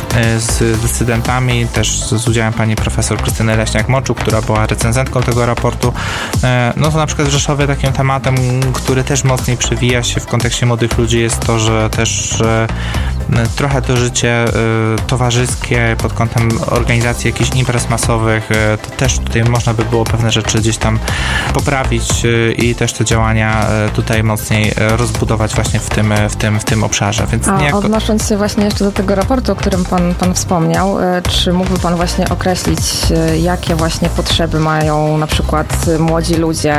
z decydentami, też z udziałem pani profesor Krystyny Leśniak-Moczuk, która była recenzentką tego raportu. To na przykład w Rzeszowie takim tematem, który też mocniej przewija się w kontekście młodych ludzi jest to, że też trochę to życie towarzyskie pod kątem organizacji jakichś imprez masowych, to też tutaj można by było pewne rzeczy gdzieś tam poprawić i też te działania tutaj mocniej rozbudować właśnie w tym obszarze. Więc odnosząc się właśnie jeszcze do tego raportu, o którym pan wspomniał, czy mógłby pan właśnie określić, jakie właśnie potrzeby mają na przykład młodzi ludzie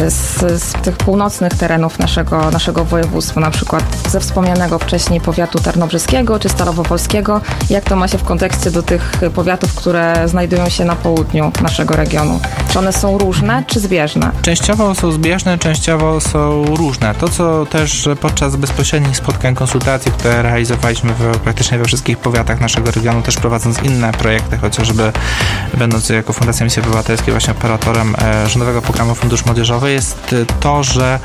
z tych północnych terenów naszego województwa, na przykład ze wspomnianego wcześniej powiatu tarnobrzegowskiego, tarnobrzeskiego czy Starowo-Wolskiego. Jak to ma się w kontekście do tych powiatów, które znajdują się na południu naszego regionu? Czy one są różne, czy zbieżne? Częściowo są zbieżne, częściowo są różne. To, co też podczas bezpośrednich spotkań, konsultacji, które realizowaliśmy praktycznie we wszystkich powiatach naszego regionu, też prowadząc inne projekty, chociażby będąc jako Fundacja Misji Obywatelskiej właśnie operatorem Rządowego Programu Fundusz Młodzieżowy, jest to, że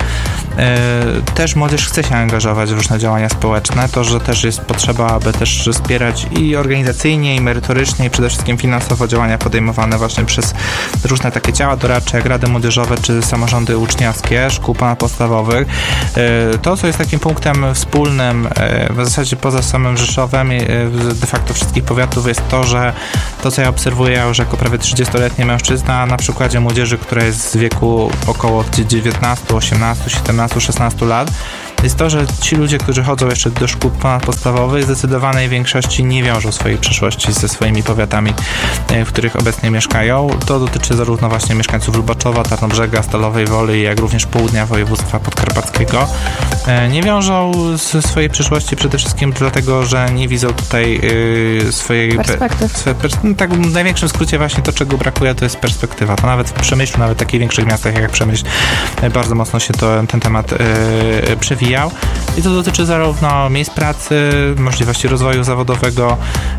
też młodzież chce się angażować w różne działania społeczne, to, że też jest potrzeba, aby też wspierać i organizacyjnie, i merytorycznie, i przede wszystkim finansowo działania podejmowane właśnie przez różne takie ciała doradcze, jak rady młodzieżowe, czy samorządy uczniowskie, szkół ponadpodstawowych. To, co jest takim punktem wspólnym, w zasadzie poza samym Rzeszowem, de facto wszystkich powiatów, jest to, że to, co ja obserwuję już jako prawie 30-letni mężczyzna na przykładzie młodzieży, która jest z wieku około 19, 18, 17, 16 lat, jest to, że ci ludzie, którzy chodzą jeszcze do szkół ponadpodstawowych, w zdecydowanej większości nie wiążą swojej przyszłości ze swoimi powiatami, w których obecnie mieszkają. To dotyczy zarówno właśnie mieszkańców Lubaczowa, Tarnobrzega, Stalowej Woli, jak również południa województwa podkarpackiego. Nie wiążą swojej przyszłości przede wszystkim dlatego, że nie widzą tutaj swojej perspektyw. Tak w największym skrócie właśnie to, czego brakuje, to jest perspektywa. To nawet w Przemyślu, nawet w takich większych miastach jak Przemyśl, bardzo mocno się ten temat przewija. I to dotyczy zarówno miejsc pracy, możliwości rozwoju zawodowego,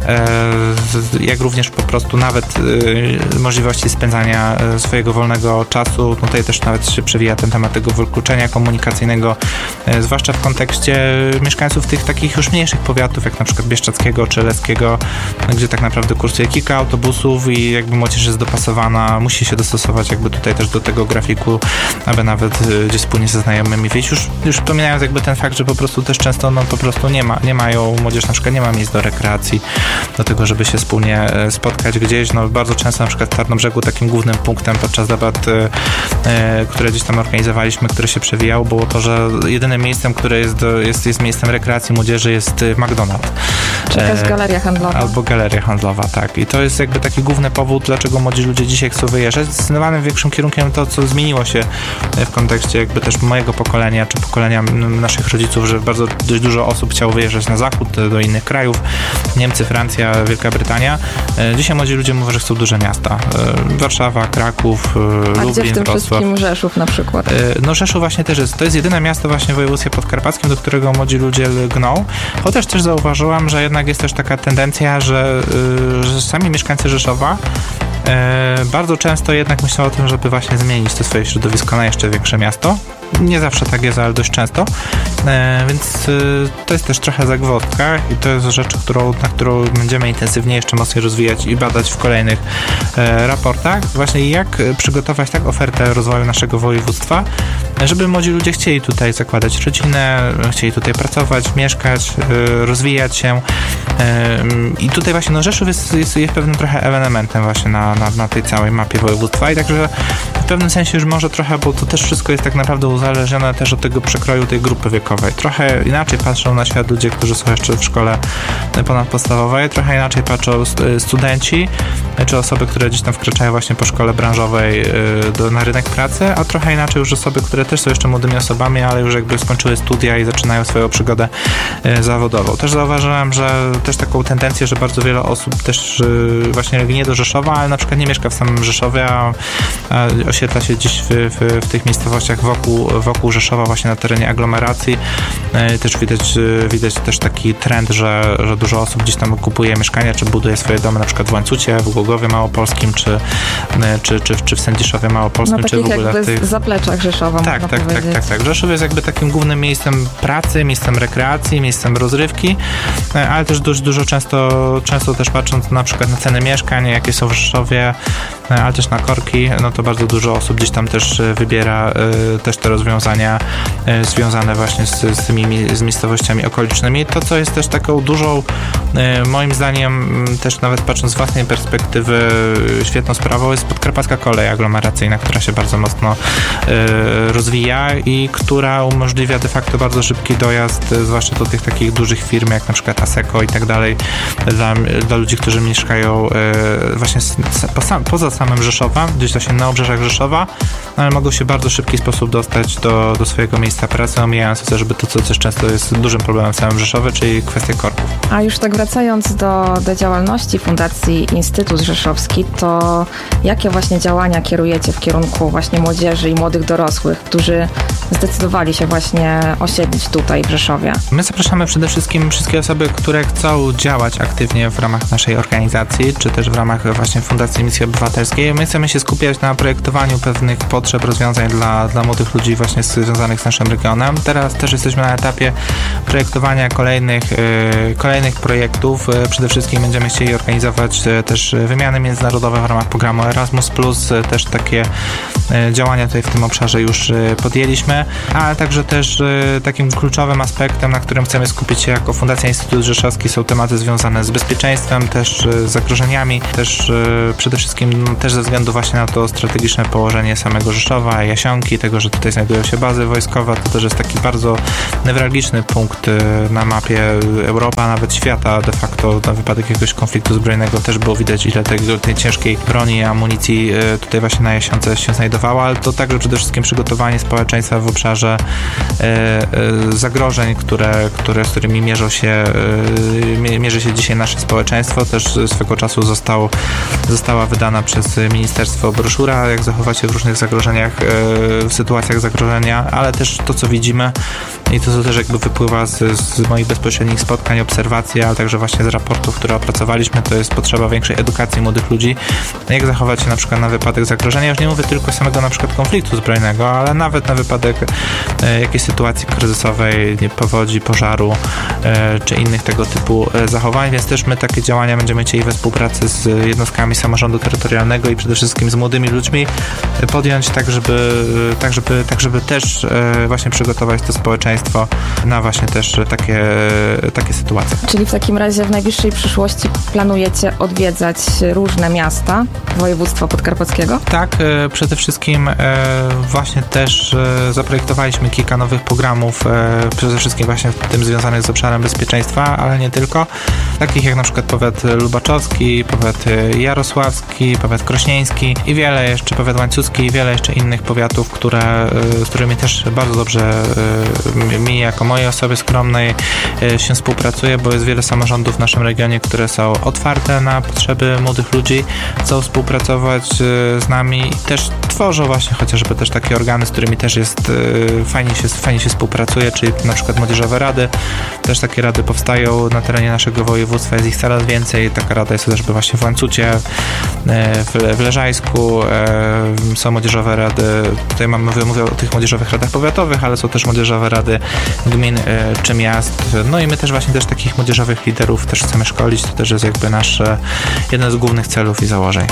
jak również po prostu nawet możliwości spędzania swojego wolnego czasu. Tutaj też nawet się przewija ten temat tego wykluczenia komunikacyjnego, zwłaszcza w kontekście mieszkańców tych takich już mniejszych powiatów, jak na przykład Bieszczadzkiego czy Leskiego, gdzie tak naprawdę kursuje kilka autobusów i jakby młodzież jest dopasowana, musi się dostosować jakby tutaj też do tego grafiku, aby nawet gdzieś wspólnie ze znajomymi wyjść. Już wspominając jakby ten fakt, że po prostu też często po prostu nie mają, młodzież na przykład nie ma miejsc do rekreacji, do tego, żeby się wspólnie spotkać gdzieś. Bardzo często na przykład w Tarnobrzegu takim głównym punktem podczas debat, które gdzieś tam organizowaliśmy, które się przewijało, było to, że jedynym miejscem, które jest miejscem rekreacji młodzieży, jest McDonald's. Czy jakaś galeria handlowa. Albo galeria handlowa, tak. I to jest jakby taki główny powód, dlaczego młodzi ludzie dzisiaj chcą wyjeżdżać. Zdecydowanym większym kierunkiem to, co zmieniło się w kontekście jakby też mojego pokolenia, czy pokolenia naszych rodziców, że dość dużo osób chciało wyjeżdżać na zachód, do innych krajów. Niemcy, Francja, Wielka Brytania. Dzisiaj młodzi ludzie mówią, że chcą duże miasta. Warszawa, Kraków, Lublin, gdzie w tym Wrocław. wszystkim Rzeszów na przykład? Rzeszów właśnie też jest. To jest jedyne miasto właśnie w województwie podkarpackim, do którego młodzi ludzie lgną. Chociaż też zauważyłam, że jednak jest też taka tendencja, że sami mieszkańcy Rzeszowa bardzo często jednak myślą o tym, żeby właśnie zmienić to swoje środowisko na jeszcze większe miasto. Nie zawsze tak jest, ale dość często. Więc to jest też trochę zagwozdka i to jest rzecz, na którą będziemy intensywnie jeszcze mocniej rozwijać i badać w kolejnych raportach. Właśnie jak przygotować tak ofertę rozwoju naszego województwa, żeby młodzi ludzie chcieli tutaj zakładać rodzinę, chcieli tutaj pracować, mieszkać, rozwijać się. I tutaj właśnie Rzeszów jest pewnym trochę ewenementem właśnie na tej całej mapie województwa i także w pewnym sensie już może trochę, bo to też wszystko jest tak naprawdę uzależnione też od tego przekroju tej grupy wiekowej. Trochę inaczej patrzą na świat ludzie, którzy są jeszcze w szkole ponadpodstawowej, trochę inaczej patrzą studenci, czy osoby, które gdzieś tam wkraczają właśnie po szkole branżowej na rynek pracy, a trochę inaczej już osoby, które też są jeszcze młodymi osobami, ale już jakby skończyły studia i zaczynają swoją przygodę zawodową. Też zauważyłem, że też taką tendencję, że bardzo wiele osób też właśnie lgnie do Rzeszowa, ale na przykład nie mieszka w samym Rzeszowie, a osiedla się gdzieś w tych miejscowościach wokół Rzeszowa, właśnie na terenie aglomeracji. Też widać też taki trend, że dużo osób gdzieś tam kupuje mieszkania, czy buduje swoje domy na przykład w Łańcucie, w Głogowie Małopolskim, czy w Sędziszowie Małopolskim, czy w ogóle w tych zapleczach Rzeszowa. Tak. Rzeszów jest jakby takim głównym miejscem pracy, miejscem rekreacji, miejscem rozrywki, ale też dość dużo często też patrząc na przykład na ceny mieszkań, jakie są w Rzeszowie, ale też na korki, to bardzo dużo osób gdzieś tam też wybiera też te rozwiązania związane właśnie z miejscowościami okolicznymi. To, co jest też taką dużą, moim zdaniem, też nawet patrząc z własnej perspektywy, świetną sprawą jest podkarpacka kolej aglomeracyjna, która się bardzo mocno rozwija i która umożliwia de facto bardzo szybki dojazd, zwłaszcza do tych takich dużych firm, jak na przykład ASECO i tak dalej, dla ludzi, którzy mieszkają właśnie poza samym Rzeszowem, gdzieś właśnie na obrzeżach Rzeszowa, ale mogą się w bardzo szybki sposób dostać do swojego miejsca pracy, omijając chociażby to, co też często jest dużym problemem w całym Rzeszowie, czyli kwestia korków. A już tak wracając do działalności Fundacji Instytut Rzeszowski, to jakie właśnie działania kierujecie w kierunku właśnie młodzieży i młodych dorosłych, którzy zdecydowali się właśnie osiedlić tutaj w Rzeszowie? My zapraszamy przede wszystkim wszystkie osoby, które chcą działać aktywnie w ramach naszej organizacji, czy też w ramach właśnie Fundacji Misji Obywatelskiej. My chcemy się skupiać na projektowaniu pewnych potrzeb, rozwiązań dla młodych ludzi właśnie związanych z naszym regionem. Teraz też jesteśmy na etapie projektowania kolejnych projektów. Przede wszystkim będziemy chcieli organizować też wymiany międzynarodowe w ramach programu Erasmus+, też takie działania tutaj w tym obszarze już podjęliśmy, ale także też takim kluczowym aspektem, na którym chcemy skupić się jako Fundacja Instytut Rzeszowski, są tematy związane z bezpieczeństwem, też z zagrożeniami, też przede wszystkim też ze względu właśnie na to strategiczne położenie samego Rzeszowa, Jasionki, tego, że tutaj znajdują się bazy wojskowe, to też jest taki bardzo newralgiczny punkt na mapie Europy, a nawet świata de facto na wypadek jakiegoś konfliktu zbrojnego też było widać, ile tej ciężkiej broni i amunicji tutaj właśnie na Jasionce się znajdowało, ale to także przede wszystkim przygotowanie społeczeństwa w obszarze zagrożeń, z którymi mierzy się dzisiaj nasze społeczeństwo. Też swego czasu została wydana przez ministerstwo broszura, jak zachować się w różnych zagrożeniach, w sytuacjach zagrożenia, ale też to, co widzimy i to, co też jakby wypływa z moich bezpośrednich spotkań, obserwacji, ale także właśnie z raportów, które opracowaliśmy, to jest potrzeba większej edukacji młodych ludzi, jak zachować się na przykład na wypadek zagrożenia. Już nie mówię tylko samego na przykład konfliktu zbrojnego, ale nawet na wypadek jakiejś sytuacji kryzysowej, powodzi, pożaru czy innych tego typu zachowań, więc też my takie działania będziemy chcieli we współpracy z jednostkami samorządu terytorialnego i przede wszystkim z młodymi ludźmi podjąć, tak żeby też właśnie przygotować to społeczeństwo na właśnie też takie sytuacje. Czyli w takim razie w najbliższej przyszłości planujecie odwiedzać różne miasta województwa podkarpackiego? Tak, przede wszystkim właśnie też zaprojektowaliśmy kilka nowych programów, przede wszystkim właśnie w tym związanych z obszarem bezpieczeństwa, ale nie tylko. Takich jak na przykład powiat lubaczowski, powiat jarosławski, powiat krośnieński i wiele jeszcze, powiat łańcuski i wiele jeszcze innych powiatów, z którymi też bardzo dobrze mi jako mojej osoby skromnej się współpracuje, bo jest wiele samorządów w naszym regionie, które są otwarte na potrzeby młodych ludzi, chcą współpracować z nami i też tworzą właśnie chociażby też takie organy, z którymi też jest fajnie się współpracuje, czyli na przykład młodzieżowe rady. Też takie rady powstają na terenie naszego województwa, jest ich coraz więcej. Taka rada jest chociażby właśnie w Łańcucie, w Leżajsku, są młodzieżowe rady, tutaj mówię o tych młodzieżowych radach powiatowych, ale są też młodzieżowe rady gmin czy miast. No i my też właśnie takich młodzieżowych liderów też chcemy szkolić, to też jest jakby nasz jeden z głównych celów i założeń.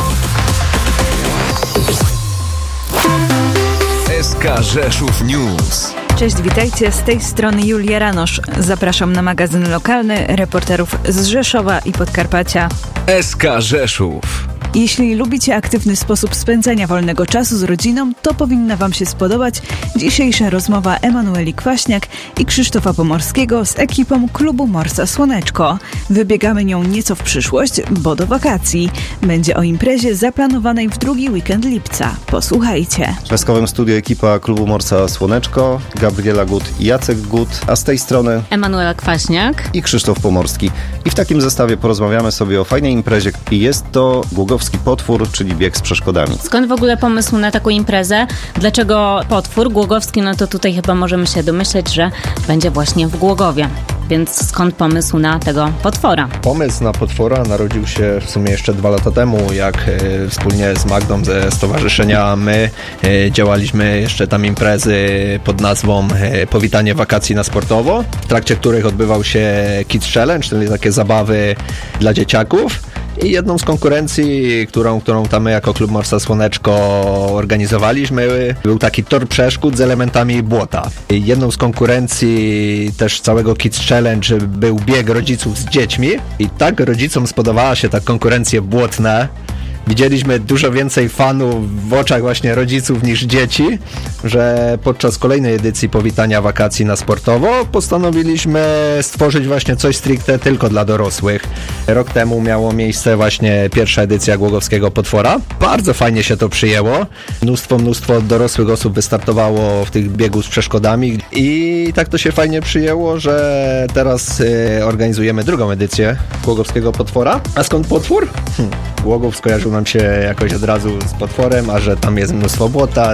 SK Rzeszów News. Cześć, witajcie, z tej strony Julia Ranosz. Zapraszam na magazyn lokalny reporterów z Rzeszowa i Podkarpacia. SK Rzeszów. Jeśli lubicie aktywny sposób spędzania wolnego czasu z rodziną, to powinna Wam się spodobać dzisiejsza rozmowa Emanueli Kwaśniak i Krzysztofa Pomorskiego z ekipą klubu Morsa Słoneczko. Wybiegamy nią nieco w przyszłość, bo do wakacji. Będzie o imprezie zaplanowanej w drugi weekend lipca. Posłuchajcie. W piaskowym studiu ekipa klubu Morsa Słoneczko, Gabriela Gut i Jacek Gut, a z tej strony Emanuela Kwaśniak i Krzysztof Pomorski. I w takim zestawie porozmawiamy sobie o fajnej imprezie. I jest to Głogowski Potwór, czyli bieg z przeszkodami. Skąd w ogóle pomysł na taką imprezę? Dlaczego Potwór? Głogowski, no to tutaj chyba możemy się domyśleć, że będzie właśnie w Głogowie. Więc skąd pomysł na tego potwora? Pomysł na potwora narodził się w sumie jeszcze 2 lata temu, jak wspólnie z Magdą ze stowarzyszenia My działaliśmy jeszcze tam imprezy pod nazwą Powitanie wakacji na sportowo, w trakcie których odbywał się Kids Challenge, czyli takie zabawy dla dzieciaków. I jedną z konkurencji, którą tam my jako klub Morsa Słoneczko organizowaliśmy, był taki tor przeszkód z elementami błota. I jedną z konkurencji też całego Kids Challenge był bieg rodziców z dziećmi i tak rodzicom spodobała się ta konkurencja błotna, widzieliśmy dużo więcej fanów w oczach właśnie rodziców niż dzieci, że podczas kolejnej edycji powitania wakacji na sportowo postanowiliśmy stworzyć właśnie coś stricte tylko dla dorosłych. Rok temu miało miejsce właśnie pierwsza edycja Głogowskiego Potwora. Bardzo fajnie się to przyjęło. Mnóstwo dorosłych osób wystartowało w tych biegu z przeszkodami i tak to się fajnie przyjęło, że teraz organizujemy drugą edycję Głogowskiego Potwora. A skąd potwór? Głogów skojarzył nam się jakoś od razu z potworem, a że tam jest mnóstwo błota,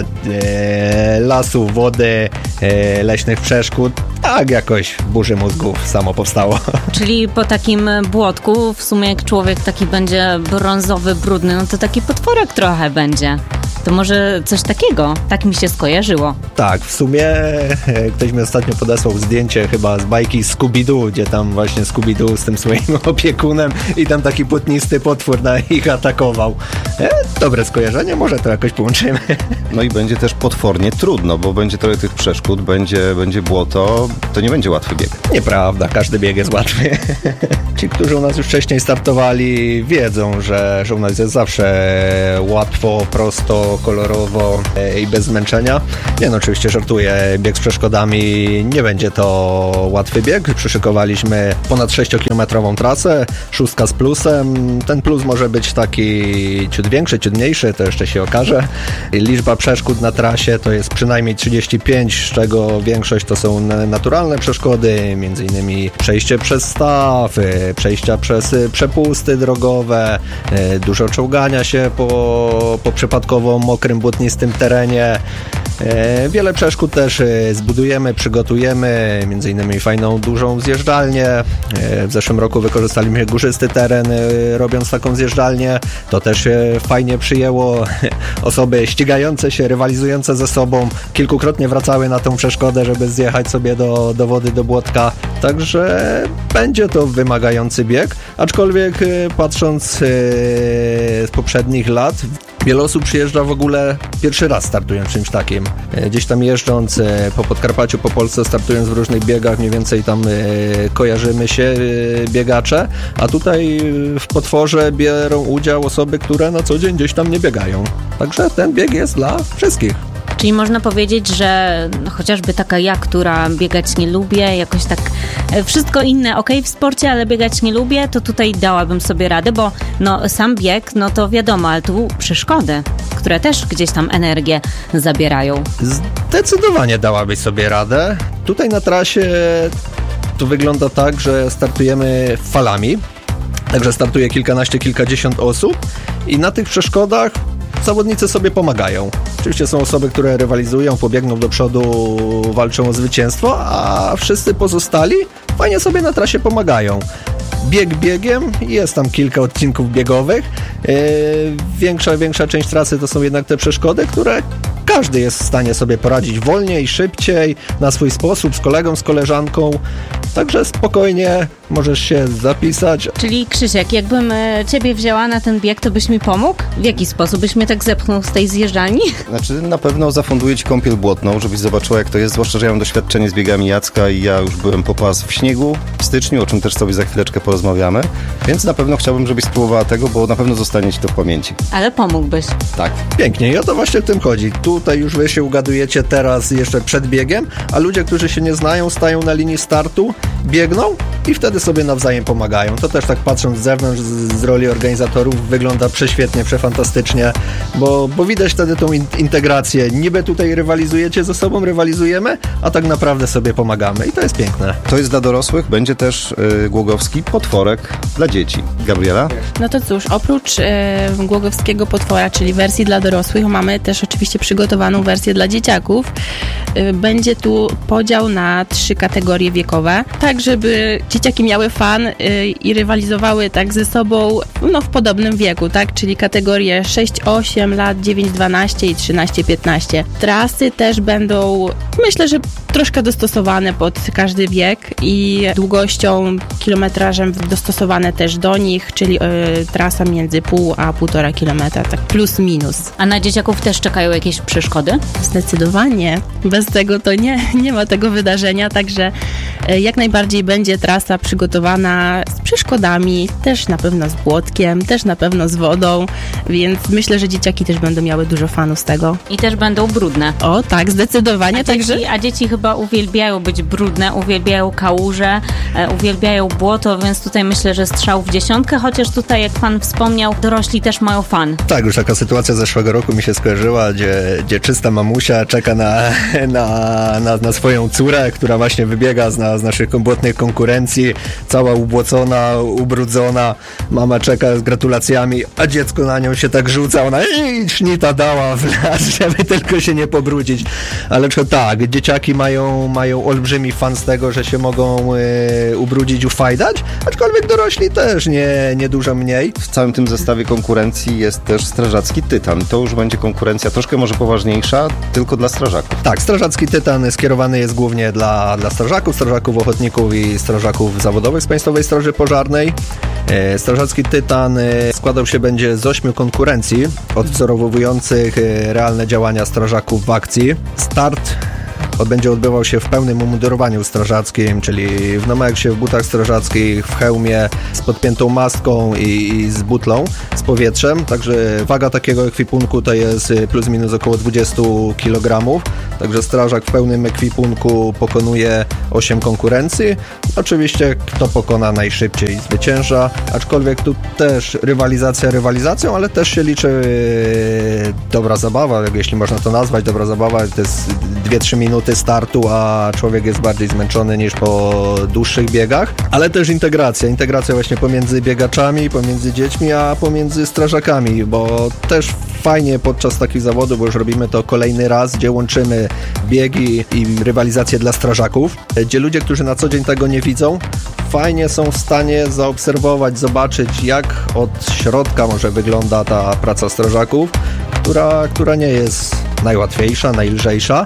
lasu, wody, leśnych przeszkód. Tak jakoś w burzy mózgów samo powstało. Czyli po takim błotku w sumie jak człowiek taki będzie brązowy, brudny, no to taki potworek trochę będzie. To może coś takiego? Tak mi się skojarzyło. Tak, w sumie ktoś mi ostatnio podesłał zdjęcie chyba z bajki Scooby-Doo, gdzie tam właśnie Scooby-Doo z tym swoim opiekunem i tam taki płótnisty potwór na ich atakował. Dobre skojarzenie, może to jakoś połączymy. No i będzie też potwornie trudno, bo będzie trochę tych przeszkód, będzie błoto, to nie będzie łatwy bieg. Nieprawda, każdy bieg jest łatwy. Ci, którzy u nas już wcześniej startowali, wiedzą, że u nas jest zawsze łatwo, prosto, kolorowo i bez zmęczenia. Nie no, oczywiście żartuję, bieg z przeszkodami nie będzie to łatwy bieg. Przyszykowaliśmy ponad 6-kilometrową trasę, 6 z plusem. Ten plus może być taki ciut większy, ciut mniejszy, to jeszcze się okaże. Liczba przeszkód na trasie to jest przynajmniej 35, z czego większość to są naturalne przeszkody, między innymi przejście przez staw, przejścia przez przepusty drogowe, dużo czołgania się po przypadkowo mokrym, błotnistym terenie. Wiele przeszkód też zbudujemy, przygotujemy, między innymi fajną, dużą zjeżdżalnię. W zeszłym roku wykorzystaliśmy górzysty teren, robiąc taką zjeżdżalnię. To też się fajnie przyjęło. Osoby ścigające się, rywalizujące ze sobą kilkukrotnie wracały na tą przeszkodę, żeby zjechać sobie do wody, do błotka. Także będzie to wymagający bieg, aczkolwiek patrząc z poprzednich lat, wiele osób przyjeżdża w ogóle pierwszy raz startując czymś takim. Gdzieś tam jeżdżąc po Podkarpaciu, po Polsce, startując w różnych biegach, mniej więcej tam kojarzymy się biegacze, a tutaj w Potworze biorą udział osoby, które na co dzień gdzieś tam nie biegają. Także ten bieg jest dla wszystkich. Czyli można powiedzieć, że chociażby taka ja, która biegać nie lubię, jakoś tak wszystko inne okej w sporcie, ale biegać nie lubię, to tutaj dałabym sobie radę, bo no sam bieg, no to wiadomo, ale tu przeszkody, które też gdzieś tam energię zabierają. Zdecydowanie dałabyś sobie radę. Tutaj na trasie to wygląda tak, że startujemy falami, także startuje kilkanaście, kilkadziesiąt osób i na tych przeszkodach zawodnicy sobie pomagają. Oczywiście są osoby, które rywalizują, pobiegną do przodu, walczą o zwycięstwo, a wszyscy pozostali fajnie sobie na trasie pomagają. Bieg biegiem, jest tam kilka odcinków biegowych. Większa część trasy to są jednak te przeszkody, które każdy jest w stanie sobie poradzić wolniej, szybciej, na swój sposób, z kolegą, z koleżanką. Także spokojnie możesz się zapisać. Czyli Krzysiek, jakbym ciebie wzięła na ten bieg, to byś mi pomógł? W jaki sposób byś mnie tak zepchnął z tej zjeżdżalni? Znaczy na pewno zafunduję ci kąpiel błotną, żebyś zobaczyła jak to jest, zwłaszcza, że ja mam doświadczenie z biegami Jacka i ja już byłem po pas w śniegu w styczniu, o czym też sobie za chwileczkę porozmawiamy, więc na pewno chciałbym, żebyś spróbowała tego, bo na pewno zostanie ci to w pamięci. Ale pomógłbyś. Tak. Pięknie i o to właśnie w tym chodzi. Tutaj już wy się ugadujecie teraz jeszcze przed biegiem, a ludzie, którzy się nie znają, stają na linii startu, biegną i wtedy sobie nawzajem pomagają. To też tak patrząc z zewnątrz, z roli organizatorów wygląda prześwietnie, przefantastycznie, bo widać wtedy tą integrację. Niby tutaj rywalizujecie ze sobą, rywalizujemy, a tak naprawdę sobie pomagamy i to jest piękne. To jest dla dorosłych, będzie też Głogowski Potworek dla dzieci. Gabriela? No to cóż, oprócz Głogowskiego Potwora, czyli wersji dla dorosłych, mamy też oczywiście przygotowaną wersję dla dzieciaków. Będzie tu podział na 3 kategorie wiekowe, tak żeby dzieciaki miały fan i rywalizowały tak ze sobą w podobnym wieku, tak? Czyli kategorie 6-8 lat, 9-12 i 13-15. Trasy też będą, myślę, że troszkę dostosowane pod każdy wiek i długością, kilometrażem dostosowane też do nich, czyli trasa między 0,5 a 1,5 kilometra, tak plus minus. A na dzieciaków też czekają jakieś przeszkody? Zdecydowanie. Bez tego to nie ma tego wydarzenia, także jak najbardziej będzie trasa przygotowana z przeszkodami, też na pewno z błotkiem, też na pewno z wodą, więc myślę, że dzieciaki też będą miały dużo fanów z tego. I też będą brudne. O tak, zdecydowanie. A dzieci chyba uwielbiają być brudne, uwielbiają kałuże, uwielbiają błoto, więc tutaj myślę, że strzał w dziesiątkę, chociaż tutaj, jak pan wspomniał, dorośli też mają fan. Tak, już taka sytuacja z zeszłego roku mi się skojarzyła, gdzie czysta mamusia czeka na swoją córę, która właśnie wybiega z naszych błotnych konkurencji, cała ubłocona, ubrudzona. Mama czeka z gratulacjami, a dziecko na nią się tak rzuca, ona sznita dała w las, żeby tylko się nie pobrudzić. Ale tak, dzieciaki mają olbrzymi fan z tego, że się mogą ubrudzić, ufajdać, aczkolwiek dorośli też nie dużo mniej. W całym tym zestawie konkurencji jest też strażacki tytan. To już będzie konkurencja troszkę może poważniejsza, tylko dla strażaków. Tak, strażacki tytan skierowany jest głównie dla strażaków ochotników i strażaków zawodowych z Państwowej Straży Pożarnej. Strażacki tytan składał się będzie z 8 konkurencji odwzorowujących realne działania strażaków w akcji. Start będzie odbywał się w pełnym umundurowaniu strażackim, czyli w nomerksie, w butach strażackich, w hełmie, z podpiętą maską i z butlą, z powietrzem. Także waga takiego ekwipunku to jest plus minus około 20 kg. Także strażak w pełnym ekwipunku pokonuje 8 konkurencji. Oczywiście kto pokona najszybciej zwycięża, aczkolwiek tu też rywalizacja rywalizacją, ale też się liczy dobra zabawa, jeśli można to nazwać. Dobra zabawa to jest 2-3 minuty startu, a człowiek jest bardziej zmęczony niż po dłuższych biegach, ale też integracja właśnie pomiędzy biegaczami, pomiędzy dziećmi, a pomiędzy strażakami, bo też fajnie podczas takich zawodów, bo już robimy to kolejny raz, gdzie łączymy biegi i rywalizację dla strażaków, gdzie ludzie, którzy na co dzień tego nie widzą, fajnie są w stanie zaobserwować, zobaczyć, jak od środka może wygląda ta praca strażaków, która nie jest najłatwiejsza, najlżejsza.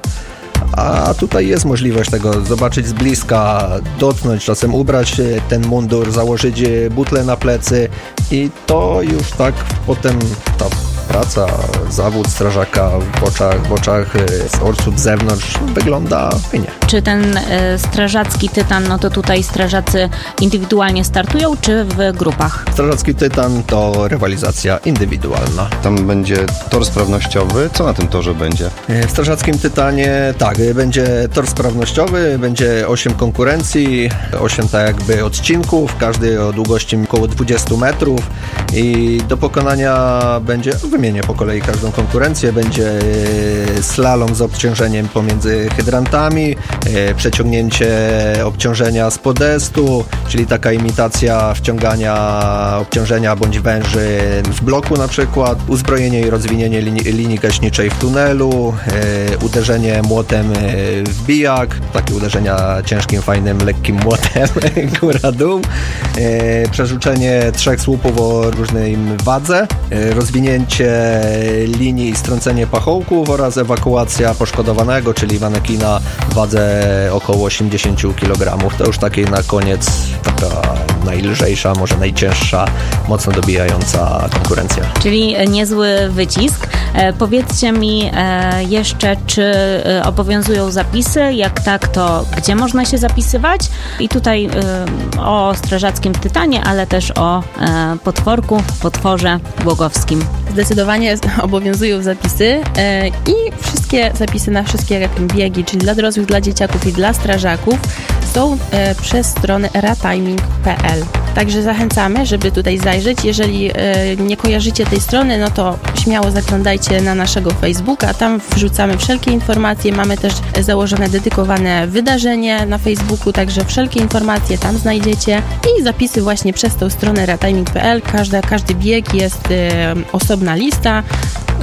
A tutaj jest możliwość tego zobaczyć z bliska, dotknąć, czasem ubrać ten mundur, założyć butlę na plecy i to już tak potem ta praca, zawód strażaka w oczach osób z zewnątrz wygląda fajnie. Czy ten strażacki tytan, no to tutaj strażacy indywidualnie startują, czy w grupach? Strażacki tytan to rywalizacja indywidualna. Tam będzie tor sprawnościowy. Co na tym torze będzie? W strażackim tytanie tak, będzie tor sprawnościowy, będzie 8 konkurencji, 8 tak jakby odcinków, każdy o długości około 20 metrów i do pokonania będzie, wymienię po kolei każdą konkurencję, będzie slalom z obciążeniem pomiędzy hydrantami, przeciągnięcie obciążenia z podestu, czyli taka imitacja wciągania obciążenia bądź węży w bloku na przykład, uzbrojenie i rozwinięcie linii gaśniczej w tunelu, uderzenie młotem w bijak, takie uderzenia ciężkim, fajnym, lekkim młotem góra-dół, przerzucenie 3 słupów o różnej wadze, rozwinięcie linii i strącenie pachołków oraz ewakuacja poszkodowanego, czyli manekina w wadze około 80 kg. To już takie na koniec taka najlżejsza, może najcięższa, mocno dobijająca konkurencja. Czyli niezły wycisk. Powiedzcie mi jeszcze, czy obowiązują zapisy? Jak tak, to gdzie można się zapisywać? I tutaj o strażackim tytanie, ale też o potworze głogowskim. Zdecydowanie obowiązują zapisy i wszystkie zapisy na wszystkie biegi, czyli dla dorosłych, dla dzieciaków i dla strażaków są przez stronę ratiming.pl. Także zachęcamy, żeby tutaj zajrzeć. Jeżeli nie kojarzycie tej strony, no to śmiało zaglądajcie na naszego Facebooka. Tam wrzucamy wszelkie informacje. Mamy też założone dedykowane wydarzenie na Facebooku, także wszelkie informacje tam znajdziecie i zapisy właśnie przez tą stronę ratiming.pl. Każdy bieg jest osobna lista.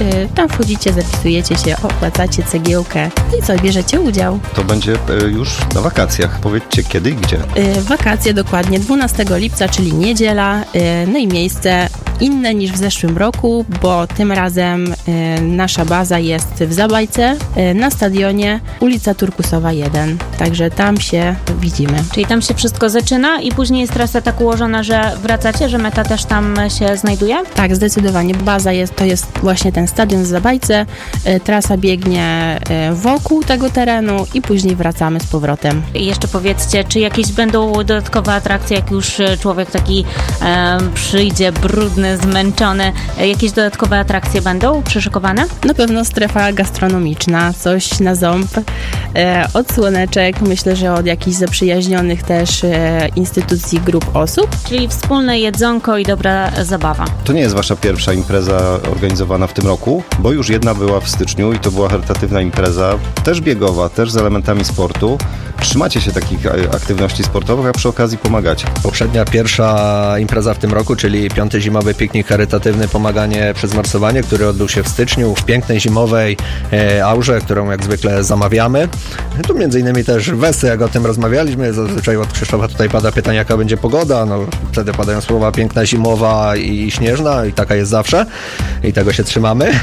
Tam wchodzicie, zapisujecie się, opłacacie cegiełkę i co, bierzecie udział. To będzie już na wakacjach. Powiedzcie kiedy i gdzie? Wakacje dokładnie 12 lipca, czyli niedziela, no i miejsce inne niż w zeszłym roku, bo tym razem nasza baza jest w Zabajce, na stadionie ulica Turkusowa 1, także tam się widzimy. Czyli tam się wszystko zaczyna i później jest trasa tak ułożona, że wracacie, że meta też tam się znajduje? Tak, zdecydowanie. Baza to jest właśnie ten stadion w Zabajce, trasa biegnie wokół tego terenu i później wracamy z powrotem. I jeszcze powiedzcie, czy jakieś będą dodatkowe atrakcje, jak już człowiek taki przyjdzie brudny, zmęczony, jakieś dodatkowe atrakcje będą przyszykowane? Na pewno strefa gastronomiczna, coś na ząb, od słoneczek, myślę, że od jakichś zaprzyjaźnionych też instytucji, grup osób. Czyli wspólne jedzonko i dobra zabawa. To nie jest wasza pierwsza impreza organizowana w tym roku, bo już jedna była w styczniu i to była charytatywna impreza, też biegowa, też z elementami sportu. Trzymacie się takich aktywności sportowych, a przy okazji pomagacie. Poprzednia pierwsza impreza w tym roku, czyli 5. zimowy piknik charytatywny Pomaganie przez Marsowanie, który odbył się w styczniu w pięknej zimowej aurze, którą jak zwykle zamawiamy. Tu między innymi też Wesy, jak o tym rozmawialiśmy, zazwyczaj od Krzysztofa tutaj pada pytanie, jaka będzie pogoda, no wtedy padają słowa piękna zimowa i śnieżna i taka jest zawsze i tego się trzymamy.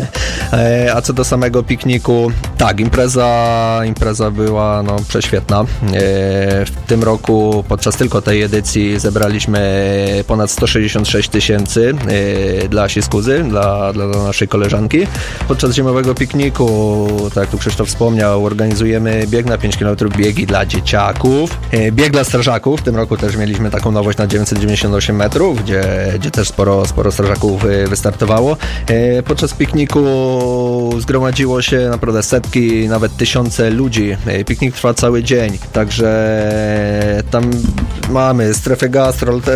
A co do samego pikniku, tak, impreza była prześwietna. W tym roku podczas tylko tej edycji zebraliśmy ponad 166 tysięcy dla Siskuzy, dla naszej koleżanki. Podczas zimowego pikniku, tak jak tu Krzysztof wspomniał, organizujemy bieg na 5 km, biegi dla dzieciaków, bieg dla strażaków. W tym roku też mieliśmy taką nowość na 998 metrów, gdzie też sporo strażaków wystartowało. Podczas pikniku zgromadziło się naprawdę setki, nawet tysiące ludzi. Piknik trwa cały dzień, także tam mamy strefę gastro,